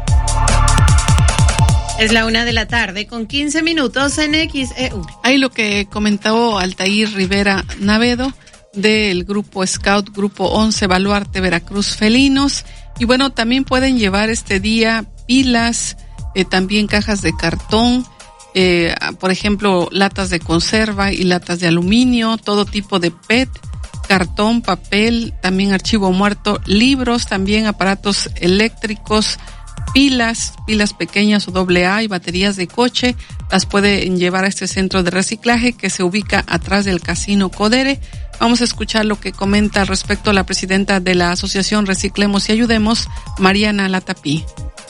Es la 1:00 con 15 minutos en XEU. Ahí lo que comentó Altair Rivera Navedo del grupo Scout, grupo 11 Baluarte Veracruz Felinos. Y bueno, también pueden llevar este día pilas, también cajas de cartón, por ejemplo, latas de conserva y latas de aluminio, todo tipo de PET, cartón, papel, también archivo muerto, libros, también aparatos eléctricos, pilas pequeñas o AA y baterías de coche. Las pueden llevar a este centro de reciclaje que se ubica atrás del Casino Codere. Vamos a escuchar lo que comenta al respecto la presidenta de la Asociación Reciclemos y Ayudemos, Mariana Latapí.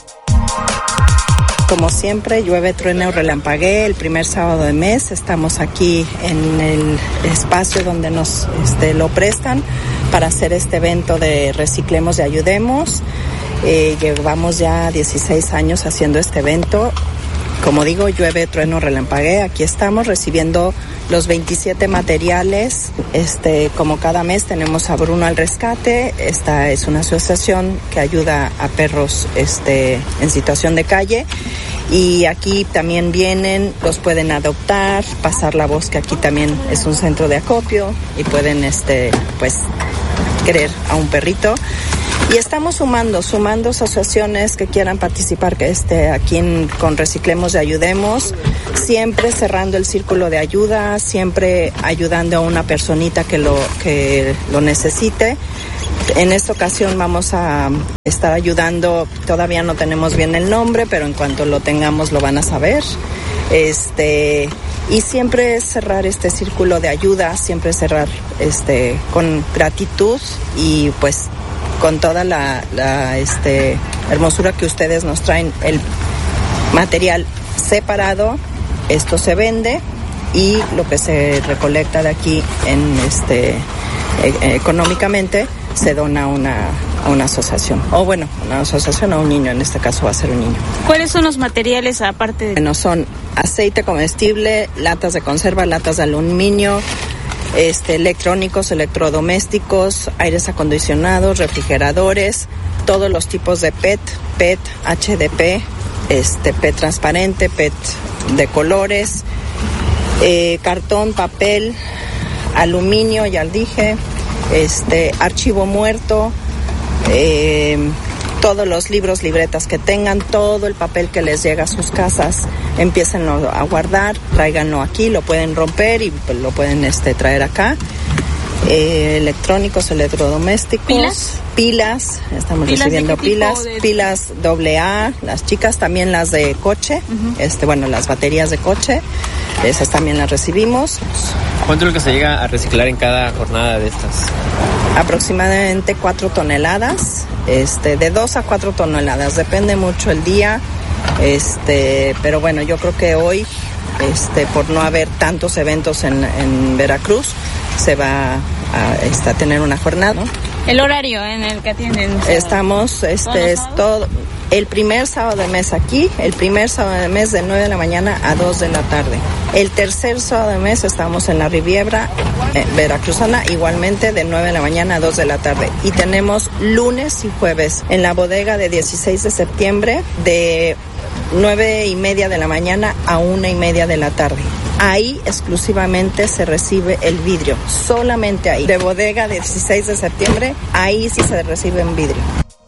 Como siempre, llueve, truena o relampaguee, el primer sábado de mes estamos aquí en el espacio donde nos lo prestan para hacer este evento de Reciclemos y Ayudemos. Llevamos ya 16 años haciendo este evento. Como digo, llueve, trueno, relampaguee, aquí estamos recibiendo los 27 materiales. Como cada mes tenemos a Bruno al Rescate. Esta es una asociación que ayuda a perros en situación de calle. Y aquí también vienen, los pueden adoptar, pasar la voz que aquí también es un centro de acopio y pueden querer a un perrito. Y estamos sumando asociaciones que quieran participar aquí con Reciclemos y Ayudemos, siempre cerrando el círculo de ayuda, siempre ayudando a una personita que lo necesite. En esta ocasión vamos a estar ayudando, todavía no tenemos bien el nombre, pero en cuanto lo tengamos lo van a saber. Y siempre cerrar este círculo de ayuda, siempre cerrar con gratitud y pues con toda la hermosura que ustedes nos traen, el material separado, esto se vende y lo que se recolecta de aquí económicamente se dona a una asociación, una asociación o un niño, en este caso va a ser un niño. ¿Cuáles son los materiales aparte de...? Bueno, son aceite comestible, latas de conserva, latas de aluminio, electrónicos, electrodomésticos, aires acondicionados, refrigeradores, todos los tipos de PET, HDP, PET transparente, PET de colores, cartón, papel, aluminio, ya dije, archivo muerto, todos los libros, libretas que tengan, todo el papel que les llega a sus casas, empiecen a guardar, tráiganlo aquí, lo pueden romper y pues, lo pueden traer acá. Electrónicos, electrodomésticos, pilas, estamos recibiendo pilas AA, las chicas también las de coche, las baterías de coche, esas también las recibimos. ¿Cuánto es lo que se llega a reciclar en cada jornada de estas? Aproximadamente 4 toneladas, de 2 a 4 toneladas, depende mucho el día, pero bueno, yo creo que hoy, por no haber tantos eventos en Veracruz, se va a tener una jornada, ¿no? ¿El horario en el que atienden? Estamos, es todo, el primer sábado de mes aquí, el primer sábado de mes de 9 de la mañana a 2 de la tarde. El tercer sábado de mes estamos en la Riviera Veracruzana, igualmente de 9 de la mañana a 2 de la tarde. Y tenemos lunes y jueves en la bodega de 16 de septiembre de 9:30 de la mañana a 1:30 de la tarde. Ahí exclusivamente se recibe el vidrio, solamente ahí. De bodega de 16 de septiembre, ahí sí se recibe en vidrio.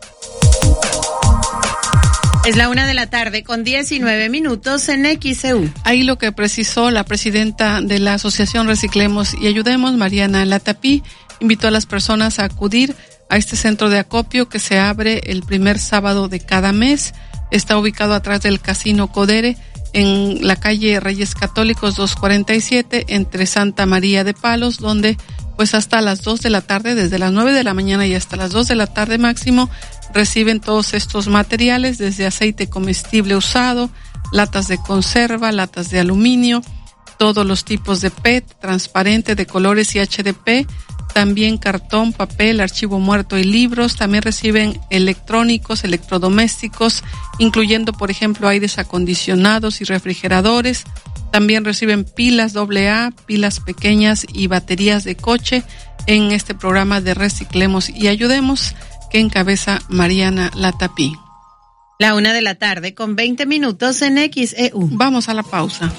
Es la 1:00 con 19 minutos en XEU. Ahí lo que precisó la presidenta de la Asociación Reciclemos y Ayudemos, Mariana Latapí, invitó a las personas a acudir a este centro de acopio que se abre el primer sábado de cada mes. Está ubicado atrás del Casino Codere, en la calle Reyes Católicos 247, entre Santa María de Palos, donde pues hasta las 2 de la tarde, desde las 9 de la mañana y hasta las 2 de la tarde máximo, reciben todos estos materiales, desde aceite comestible usado, latas de conserva, latas de aluminio, todos los tipos de PET, transparente, de colores y HDP, también cartón, papel, archivo muerto y libros. También reciben electrónicos, electrodomésticos, incluyendo, por ejemplo, aires acondicionados y refrigeradores. También reciben pilas AA, pilas pequeñas y baterías de coche en este programa de Reciclemos y Ayudemos que encabeza Mariana Latapí. La 1:00 con 20 minutos en XEU. Vamos a la pausa.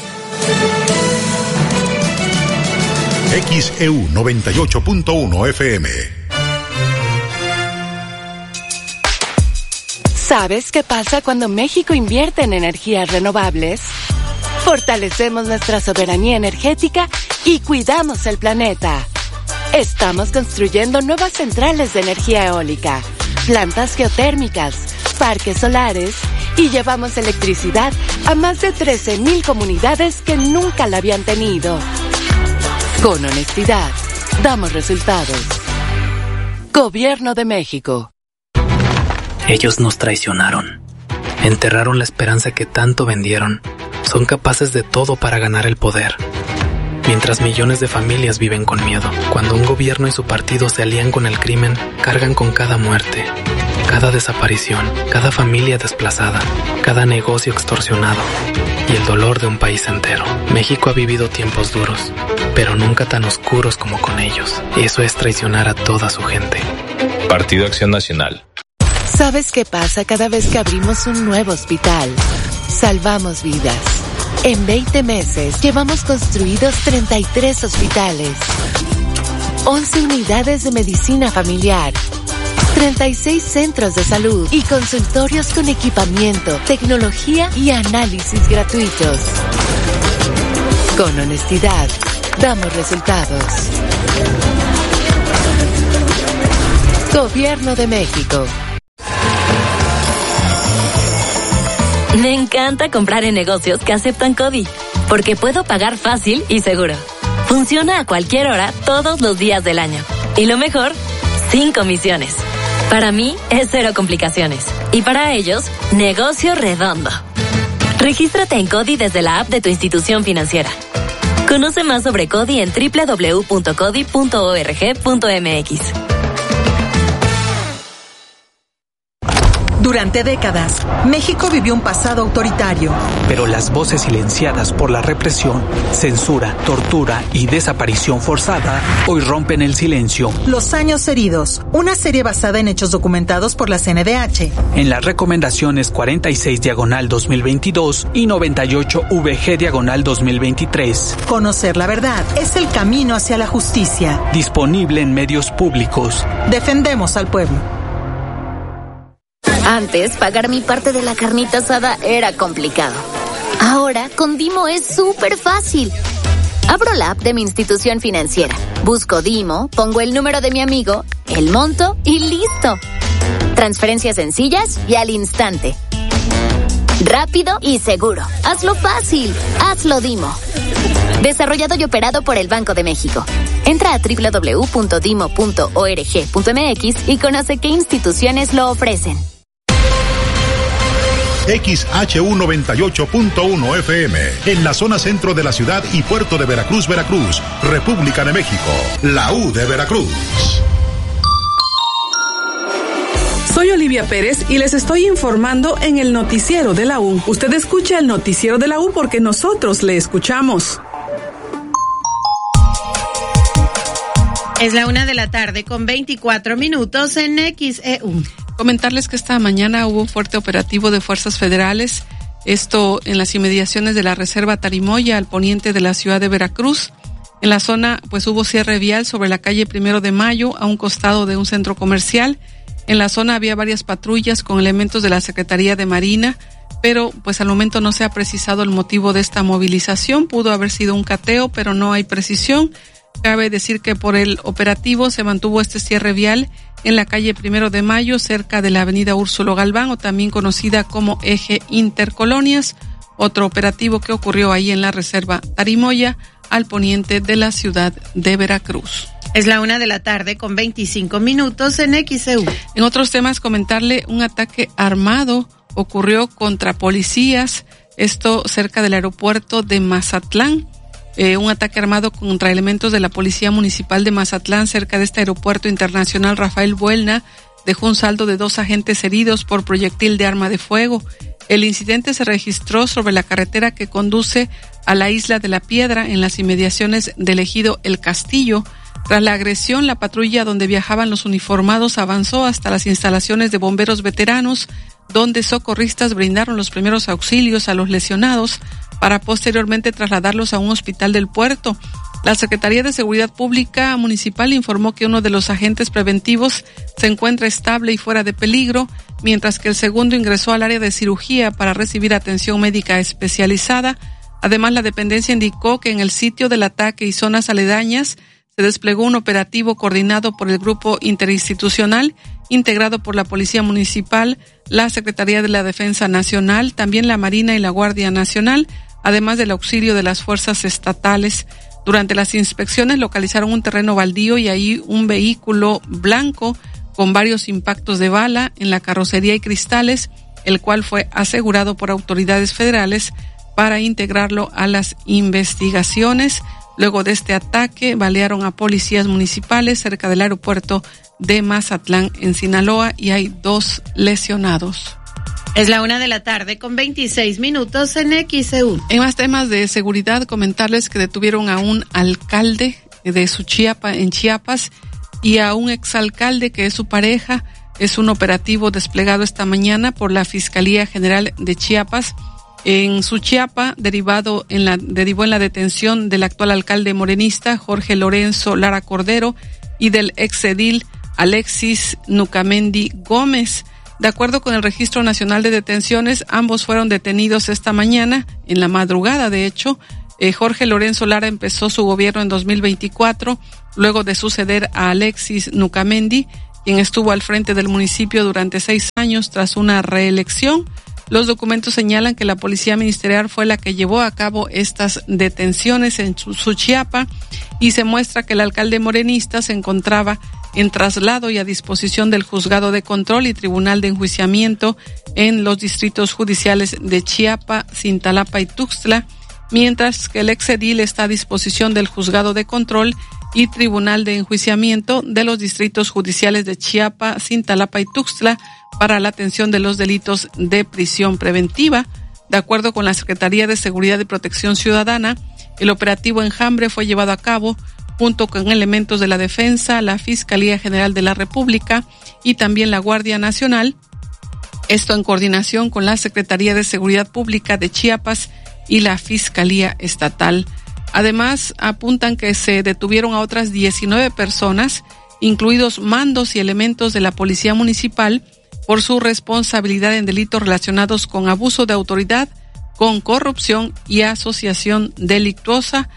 XEU 98.1 FM. ¿Sabes qué pasa cuando México invierte en energías renovables? Fortalecemos nuestra soberanía energética y cuidamos el planeta. Estamos construyendo nuevas centrales de energía eólica, plantas geotérmicas, parques solares y llevamos electricidad a más de 13,000 comunidades que nunca la habían tenido. Con honestidad, damos resultados. Gobierno de México. Ellos nos traicionaron. Enterraron la esperanza que tanto vendieron. Son capaces de todo para ganar el poder. Mientras millones de familias viven con miedo. Cuando un gobierno y su partido se alían con el crimen, cargan con cada muerte, cada desaparición, cada familia desplazada, cada negocio extorsionado y el dolor de un país entero. México ha vivido tiempos duros, pero nunca tan oscuros como con ellos. Eso es traicionar a toda su gente. Partido Acción Nacional. ¿Sabes qué pasa cada vez que abrimos un nuevo hospital? Salvamos vidas. En 20 meses llevamos construidos 33 hospitales, 11 unidades de medicina familiar, 36 centros de salud y consultorios con equipamiento, tecnología y análisis gratuitos. Con honestidad, damos resultados. Gobierno de México. Me encanta comprar en negocios que aceptan CODI, porque puedo pagar fácil y seguro. Funciona a cualquier hora, todos los días del año. Y lo mejor, sin comisiones. Para mí, es cero complicaciones. Y para ellos, negocio redondo. Regístrate en CODI desde la app de tu institución financiera. Conoce más sobre CODI en www.codi.org.mx. Durante décadas, México vivió un pasado autoritario. Pero las voces silenciadas por la represión, censura, tortura y desaparición forzada hoy rompen el silencio. Los años heridos, una serie basada en hechos documentados por la CNDH. En las recomendaciones 46/2022 y 98VG/2023. Conocer la verdad es el camino hacia la justicia. Disponible en medios públicos. Defendemos al pueblo. Antes, pagar mi parte de la carnita asada era complicado. Ahora, con Dimo es súper fácil. Abro la app de mi institución financiera, busco Dimo, pongo el número de mi amigo, el monto y listo. Transferencias sencillas y al instante. Rápido y seguro. Hazlo fácil. Hazlo Dimo. Desarrollado y operado por el Banco de México. Entra a www.dimo.org.mx y conoce qué instituciones lo ofrecen. XHU98.1 FM, en la zona centro de la ciudad y puerto de Veracruz, Veracruz, República de México, la U de Veracruz. Soy Olivia Pérez y les estoy informando en el noticiero de la U. Usted escucha el noticiero de la U porque nosotros le escuchamos. Es la 1:00 con 24 minutos en XEU. Comentarles que esta mañana hubo un fuerte operativo de fuerzas federales, esto en las inmediaciones de la Reserva Tarimoya, al poniente de la ciudad de Veracruz. En la zona, pues hubo cierre vial sobre la calle 1 de Mayo, a un costado de un centro comercial. En la zona había varias patrullas con elementos de la Secretaría de Marina, pero pues al momento no se ha precisado el motivo de esta movilización. Pudo haber sido un cateo, pero no hay precisión. Cabe decir que por el operativo se mantuvo este cierre vial en la calle 1 de Mayo, cerca de la avenida Úrsulo Galván, o también conocida como Eje Intercolonias. Otro operativo que ocurrió ahí en la Reserva Tarimoya, al poniente de la ciudad de Veracruz. Es la 1:00 con 25 minutos en XEU. En otros temas, comentarle un ataque armado ocurrió contra policías, esto cerca del aeropuerto de Mazatlán. Un ataque armado contra elementos de la Policía Municipal de Mazatlán cerca de este aeropuerto internacional Rafael Buelna dejó un saldo de 2 agentes heridos por proyectil de arma de fuego. El incidente se registró sobre la carretera que conduce a la Isla de la Piedra, en las inmediaciones del ejido El Castillo. Tras la agresión, la patrulla donde viajaban los uniformados avanzó hasta las instalaciones de bomberos veteranos, donde socorristas brindaron los primeros auxilios a los lesionados para posteriormente trasladarlos a un hospital del puerto. La Secretaría de Seguridad Pública Municipal informó que uno de los agentes preventivos se encuentra estable y fuera de peligro, mientras que el segundo ingresó al área de cirugía para recibir atención médica especializada. Además, la dependencia indicó que en el sitio del ataque y zonas aledañas se desplegó un operativo coordinado por el Grupo Interinstitucional integrado por la Policía Municipal, la Secretaría de la Defensa Nacional, también la Marina y la Guardia Nacional, además del auxilio de las fuerzas estatales. Durante las inspecciones localizaron un terreno baldío y ahí un vehículo blanco con varios impactos de bala en la carrocería y cristales, el cual fue asegurado por autoridades federales para integrarlo a las investigaciones. Luego de este ataque, balearon a policías municipales cerca del aeropuerto de Mazatlán, en Sinaloa, y hay 2 lesionados. Es la 1:26 p.m. en XEU. En más temas de seguridad, comentarles que detuvieron a un alcalde de Suchiapa, en Chiapas, y a un exalcalde que es su pareja. Es un operativo desplegado esta mañana por la Fiscalía General de Chiapas. En Suchiapa, derivó en la detención del actual alcalde morenista, Jorge Lorenzo Lara Cordero, y del exedil Alexis Nucamendi Gómez. De acuerdo con el Registro Nacional de Detenciones, ambos fueron detenidos esta mañana, en la madrugada de hecho. Jorge Lorenzo Lara empezó su gobierno en 2024, luego de suceder a Alexis Nucamendi, quien estuvo al frente del municipio durante 6 años tras una reelección. Los documentos señalan que la Policía Ministerial fue la que llevó a cabo estas detenciones en Suchiapa, y se muestra que el alcalde morenista se encontraba en traslado y a disposición del Juzgado de Control y Tribunal de Enjuiciamiento en los distritos judiciales de Chiapa, Cintalapa y Tuxtla, mientras que el exedil está a disposición del Juzgado de Control y Tribunal de Enjuiciamiento de los distritos judiciales de Chiapa, Cintalapa y Tuxtla para la atención de los delitos de prisión preventiva. De acuerdo con la Secretaría de Seguridad y Protección Ciudadana, el operativo Enjambre fue llevado a cabo junto con elementos de la Defensa, la Fiscalía General de la República y también la Guardia Nacional. Esto en coordinación con la Secretaría de Seguridad Pública de Chiapas y la Fiscalía Estatal. Además, apuntan que se detuvieron a otras 19 personas, incluidos mandos y elementos de la Policía Municipal, por su responsabilidad en delitos relacionados con abuso de autoridad, con corrupción y asociación delictuosa.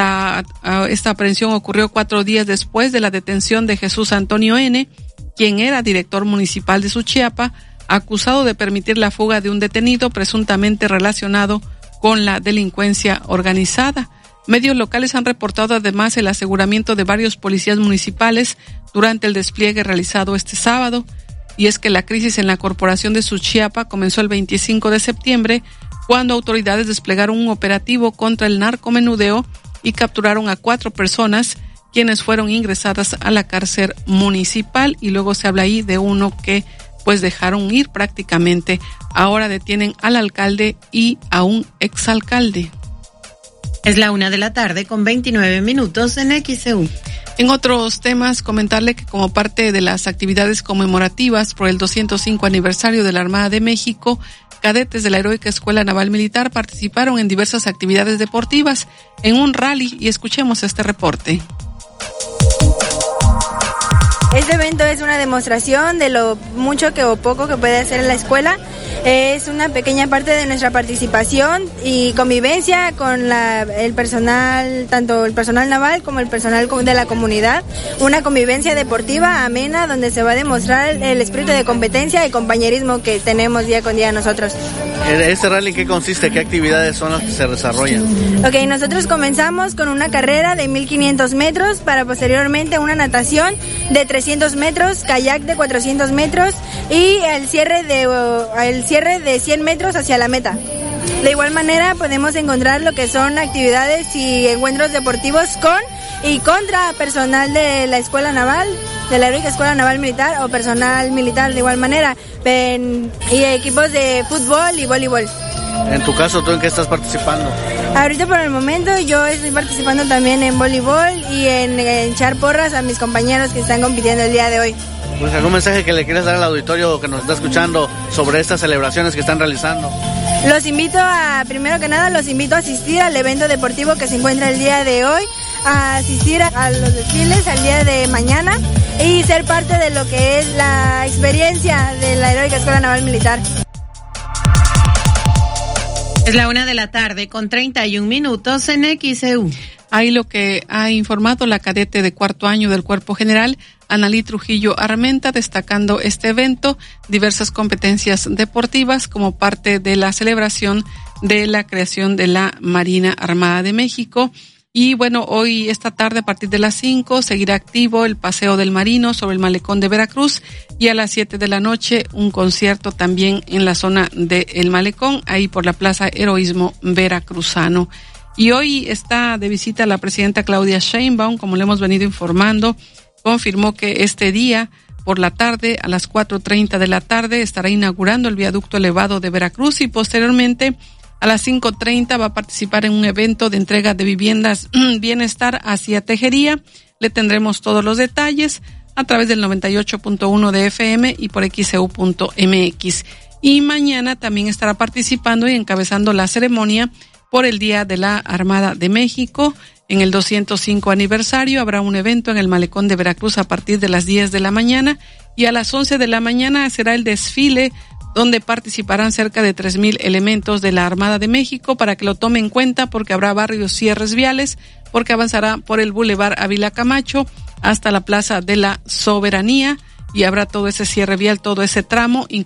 Esta aprehensión ocurrió 4 días después de la detención de Jesús Antonio N., quien era director municipal de Suchiapa, acusado de permitir la fuga de un detenido presuntamente relacionado con la delincuencia organizada. Medios locales han reportado además el aseguramiento de varios policías municipales durante el despliegue realizado este sábado. Y es que la crisis en la corporación de Suchiapa comenzó el 25 de septiembre, cuando autoridades desplegaron un operativo contra el narcomenudeo y capturaron a 4 personas, quienes fueron ingresadas a la cárcel municipal, y luego se habla ahí de uno que pues dejaron ir prácticamente. Ahora detienen al alcalde y a un exalcalde. Es la 1:29 p.m. en XEU. En otros temas, comentarle que como parte de las actividades conmemorativas por el 205 aniversario de la Armada de México, cadetes de la Heroica Escuela Naval Militar participaron en diversas actividades deportivas en un rally, y escuchemos este reporte. Este evento es una demostración de lo mucho que o poco que puede hacer la escuela. Es una pequeña parte de nuestra participación y convivencia con el personal, tanto el personal naval como el personal de la comunidad. Una convivencia deportiva amena donde se va a demostrar el espíritu de competencia y compañerismo que tenemos día con día nosotros. ¿Este rally en qué consiste? ¿Qué actividades son las que se desarrollan? Ok, nosotros comenzamos con una carrera de 1500 metros para posteriormente una natación de 300 metros, kayak de 400 metros y el cierre de 100 metros hacia la meta. De igual manera podemos encontrar lo que son actividades y encuentros deportivos con y contra personal de la Escuela Naval, de la Heroica Escuela Naval Militar, o personal militar de igual manera, y equipos de fútbol y voleibol. En tu caso, ¿tú en qué estás participando? Ahorita por el momento yo estoy participando también en voleibol y en echar porras a mis compañeros que están compitiendo el día de hoy. Pues algún mensaje que le quieras dar al auditorio que nos está escuchando sobre estas celebraciones que están realizando. Primero que nada, los invito a asistir al evento deportivo que se encuentra el día de hoy, a asistir a los desfiles al día de mañana y ser parte de lo que es la experiencia de la Heroica Escuela Naval Militar. Es la 1:31 p.m. en XEU. Ahí lo que ha informado la cadete de 4º año del Cuerpo General, Analí Trujillo Armenta, destacando este evento, diversas competencias deportivas como parte de la celebración de la creación de la Marina Armada de México. Y bueno, hoy, esta tarde, a partir de las 5, seguirá activo el Paseo del Marino sobre el Malecón de Veracruz, y a las 7 de la noche un concierto también en la zona del Malecón, ahí por la Plaza Heroísmo Veracruzano. Y hoy está de visita la presidenta Claudia Sheinbaum, como le hemos venido informando, confirmó que este día, por la tarde, a las 4:30 de la tarde, estará inaugurando el viaducto elevado de Veracruz, y posteriormente a las 5:30 va a participar en un evento de entrega de viviendas Bienestar hacia Tejería. Le tendremos todos los detalles a través del 98.1 de FM y por xeu.mx. Y mañana también estará participando y encabezando la ceremonia por el Día de la Armada de México. En el 205 aniversario habrá un evento en el Malecón de Veracruz a partir de las 10 de la mañana, y a las 11 de la mañana será el desfile donde participarán cerca de 3,000 elementos de la Armada de México, para que lo tome en cuenta, porque habrá varios cierres viales, porque avanzará por el Boulevard Ávila Camacho hasta la Plaza de la Soberanía, y habrá todo ese cierre vial, todo ese tramo,